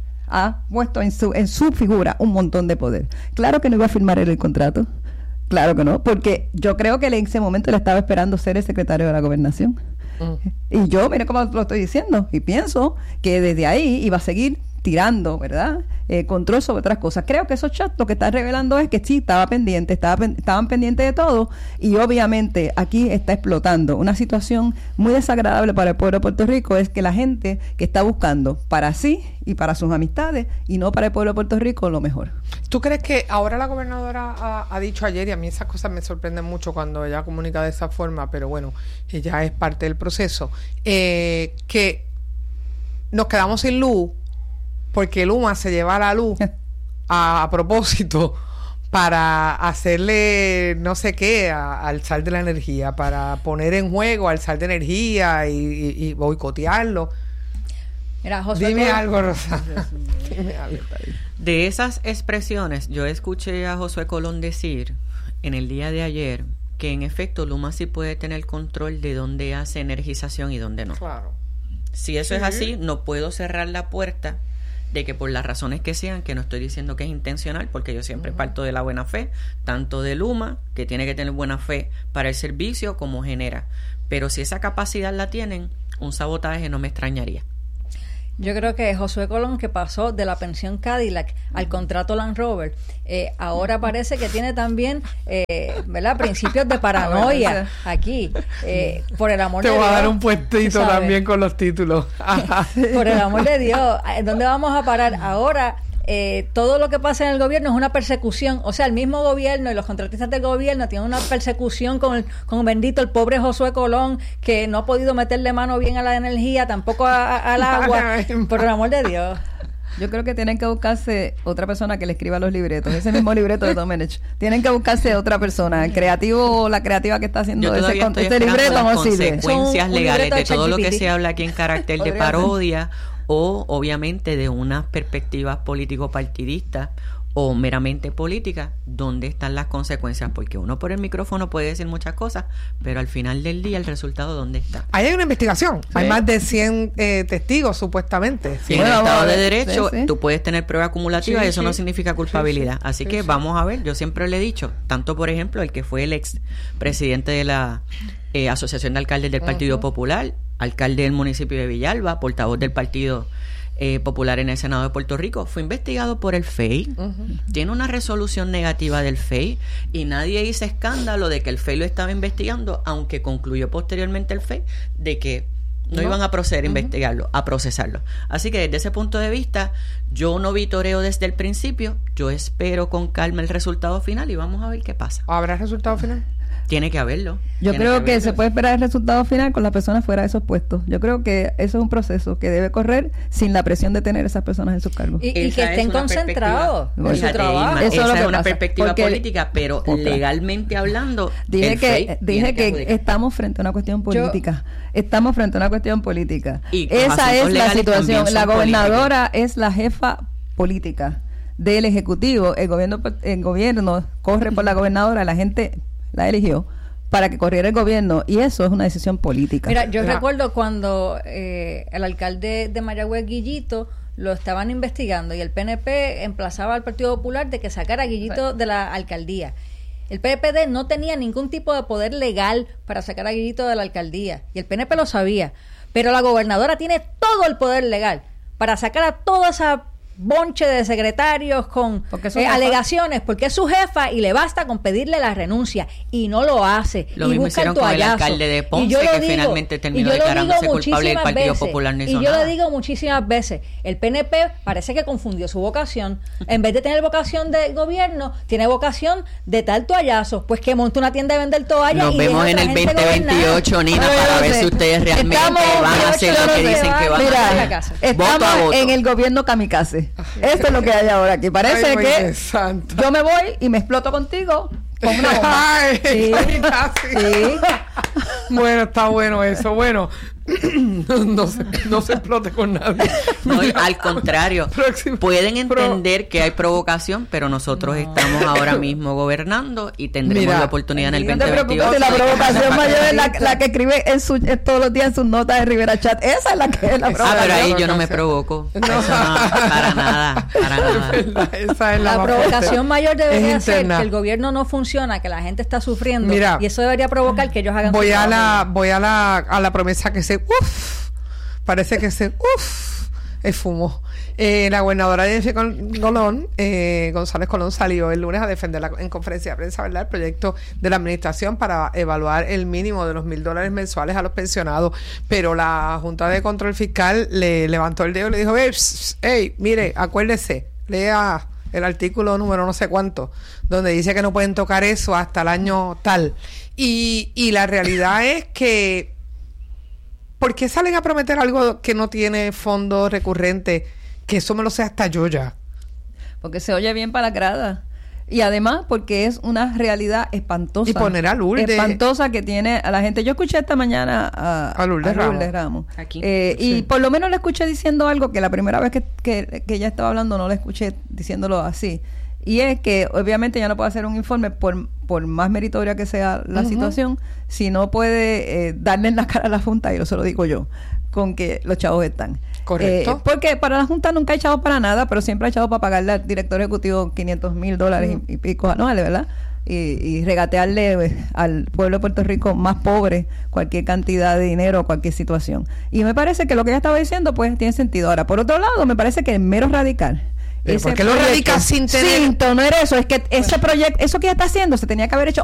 ha puesto en su, en su figura un montón de poder. Claro que no iba a firmar el contrato. Claro que no, porque yo creo que en ese momento le estaba esperando ser el secretario de la Gobernación. Mm. Y yo, mire cómo lo estoy diciendo, y pienso que desde ahí iba a seguir tirando, ¿verdad? Eh, control sobre otras cosas. Creo que esos chats lo que están revelando es que sí, estaba pendiente, estaba pen, estaban pendientes de todo, y obviamente aquí está explotando una situación muy desagradable para el pueblo de Puerto Rico, es que la gente que está buscando para sí y para sus amistades y no para el pueblo de Puerto Rico lo mejor. ¿Tú crees que ahora la gobernadora ha, ha dicho ayer, y a mí esas cosas me sorprenden mucho cuando ella comunica de esa forma, pero bueno, ella es parte del proceso, eh, que nos quedamos sin luz porque Luma se lleva la luz a, a propósito para hacerle no sé qué a, al sal de la energía, para poner en juego al sal de energía y, y, y boicotearlo? Mira, José, Dime Colón. algo, Rosa. Dime algo. De esas expresiones, yo escuché a Josué Colón decir en el día de ayer que en efecto Luma sí puede tener control de dónde hace energización y dónde no. Claro. Si eso Sí. es así, no puedo cerrar la puerta de que por las razones que sean, que no estoy diciendo que es intencional, porque yo siempre uh-huh. parto de la buena fe, tanto de Luma, que tiene que tener buena fe para el servicio, como genera. Pero si esa capacidad la tienen, un sabotaje no me extrañaría. Yo creo que Josué Colón, que pasó de la pensión Cadillac al contrato Land Rover, eh, ahora parece que tiene también, eh, ¿verdad?, principios de paranoia aquí. Eh, por el amor Te de voy Dios. a dar un puestito también con los títulos. Por el amor de Dios, ¿dónde vamos a parar? Ahora, eh, todo lo que pasa en el gobierno es una persecución. O sea, el mismo gobierno y los contratistas del gobierno tienen una persecución con el, con bendito el pobre Josué Colón, que no ha podido meterle mano bien a la energía, tampoco a, a, al agua. Por el amor de Dios. Yo creo que tienen que buscarse otra persona que le escriba los libretos, ese mismo libreto de Domenech. Tienen que buscarse otra persona, el creativo o la creativa que está haciendo ese, con, este libreto. Las no sirve. consecuencias legales de, de todo lo que ChatGPT. se habla aquí en carácter de parodia, o obviamente de unas perspectivas político-partidistas o meramente políticas, ¿dónde están las consecuencias? Porque uno por el micrófono puede decir muchas cosas, pero al final del día el resultado, ¿dónde está? Ahí hay una investigación, Sí. hay más de cien eh, testigos supuestamente. Y en el Estado de Derecho sí, sí. tú puedes tener prueba acumulativa Sí, y eso sí. no significa culpabilidad. Sí, sí. Así Sí, que sí. vamos a ver, yo siempre le he dicho, tanto por ejemplo el que fue el ex presidente de la eh, Asociación de Alcaldes del Partido uh-huh. Popular, alcalde del municipio de Villalba, portavoz del Partido Eh, Popular en el Senado de Puerto Rico, fue investigado por el F E I, uh-huh. tiene una resolución negativa del F E I y nadie hizo escándalo de que el F E I lo estaba investigando, aunque concluyó posteriormente el F E I de que no, no. iban a proceder a uh-huh. investigarlo, a procesarlo. Así que desde ese punto de vista, yo no vitoreo desde el principio, yo espero con calma el resultado final y vamos a ver qué pasa. ¿Habrá resultado final? Tiene que haberlo. Yo Tiene creo que, que se puede esperar el resultado final con las personas fuera de esos puestos. Yo creo que eso es un proceso que debe correr sin la presión de tener esas personas en sus cargos. Y, y que estén concentrados en su trabajo. Esa Eso es, es una pasa. perspectiva Porque, política, pero otra. legalmente hablando, dije que dije que, que estamos frente a una cuestión política. Yo, estamos frente a una cuestión política. Y esa es la situación. La gobernadora políticas. es la jefa política del ejecutivo. El gobierno el gobierno corre por la gobernadora, la gente la eligió para que corriera el gobierno, y eso es una decisión política. Mira, yo Mira. recuerdo cuando eh, el alcalde de Mayagüez, Guillito, lo estaban investigando y el P N P emplazaba al Partido Popular de que sacara a Guillito de la alcaldía. El P P D no tenía ningún tipo de poder legal para sacar a Guillito de la alcaldía y el P N P lo sabía, pero la gobernadora tiene todo el poder legal para sacar a toda esa bonche de secretarios con eh, alegaciones, porque es su jefa y le basta con pedirle la renuncia y no lo hace. Lo y mismo busca hicieron el con el alcalde de Ponce, que digo, finalmente terminó declarándose culpable del Partido veces, Popular. No hizo y yo nada. lo digo muchísimas veces, el P N P parece que confundió su vocación. En vez de tener vocación de gobierno, tiene vocación de tal toallazo, pues que monte una tienda de vender toallas. Nos y vemos en el veinte veintiocho, Nina, Pero para no ver sé. si ustedes realmente Estamos, van a hacer lo que no dicen va, que van mira, a hacer. Estamos Voto a voto. en el gobierno kamikaze. Esto es lo que hay ahora aquí. Parece Ay, que santo. yo me voy y me exploto contigo con una bomba. Ay, sí. ay, casi. Sí. Bueno, está bueno eso. Bueno, no se, no se explote con nadie. No, al contrario, Próximo. pueden entender Pro. que hay provocación, pero nosotros no. estamos ahora mismo gobernando y tendremos Mira, la oportunidad en el no veinte veintiocho. te preocupes, la provocación mayor es la, la que escribe en su, en todos los días en sus notas de Rivera Chat. Esa es la que es la provocación. Ah, pero ahí yo no me provoco. No. Eso no, para nada, para nada. Esa es la la provocación mayor debería ser interna. que el gobierno no funciona, que la gente está sufriendo. Mira, y eso debería provocar que ellos hagan voy su a la trabajo. voy a la a la promesa que se uff parece que se uff es fumo Eh, la gobernadora de Colón, eh, González Colón, salió el lunes a defender la, en conferencia de prensa, ¿verdad?, el proyecto de la administración para evaluar el mínimo de los mil dólares mensuales a los pensionados. Pero la Junta de Control Fiscal le levantó el dedo y le dijo, hey, mire, acuérdese, lea el artículo número no sé cuánto, donde dice que no pueden tocar eso hasta el año tal. Y, y la realidad es que, ¿por qué salen a prometer algo que no tiene fondo recurrente? Que eso me lo sé hasta yo ya. Porque se oye bien para la grada. Y además porque es una realidad espantosa. Y poner a Lourdes. Espantosa que tiene a la gente. Yo escuché esta mañana a, a Lourdes, a Lourdes Ramos. Ramos. Aquí. Eh, Sí. Y por lo menos le escuché diciendo algo que la primera vez que, que, que ella estaba hablando no le escuché diciéndolo así. Y es que obviamente ya no puede hacer un informe por, por más meritoria que sea la Uh-huh. situación, si no puede eh, darle en la cara a la Junta, y eso lo digo yo, con que los chavos están. Correcto. Eh, porque para la Junta nunca hay chavos para nada, pero siempre hay chavos para pagarle al director ejecutivo quinientos mil dólares Uh-huh. y, y pico anuales, ¿verdad? Y, y regatearle eh, al pueblo de Puerto Rico más pobre cualquier cantidad de dinero, cualquier situación. Y me parece que lo que ella estaba diciendo pues tiene sentido. Ahora, por otro lado, me parece que es mero radical. Pero Ese ¿por qué lo proyecto- radica sin tener- Sin tener eso? Es que ese proyecto, eso que ella está haciendo se tenía que haber hecho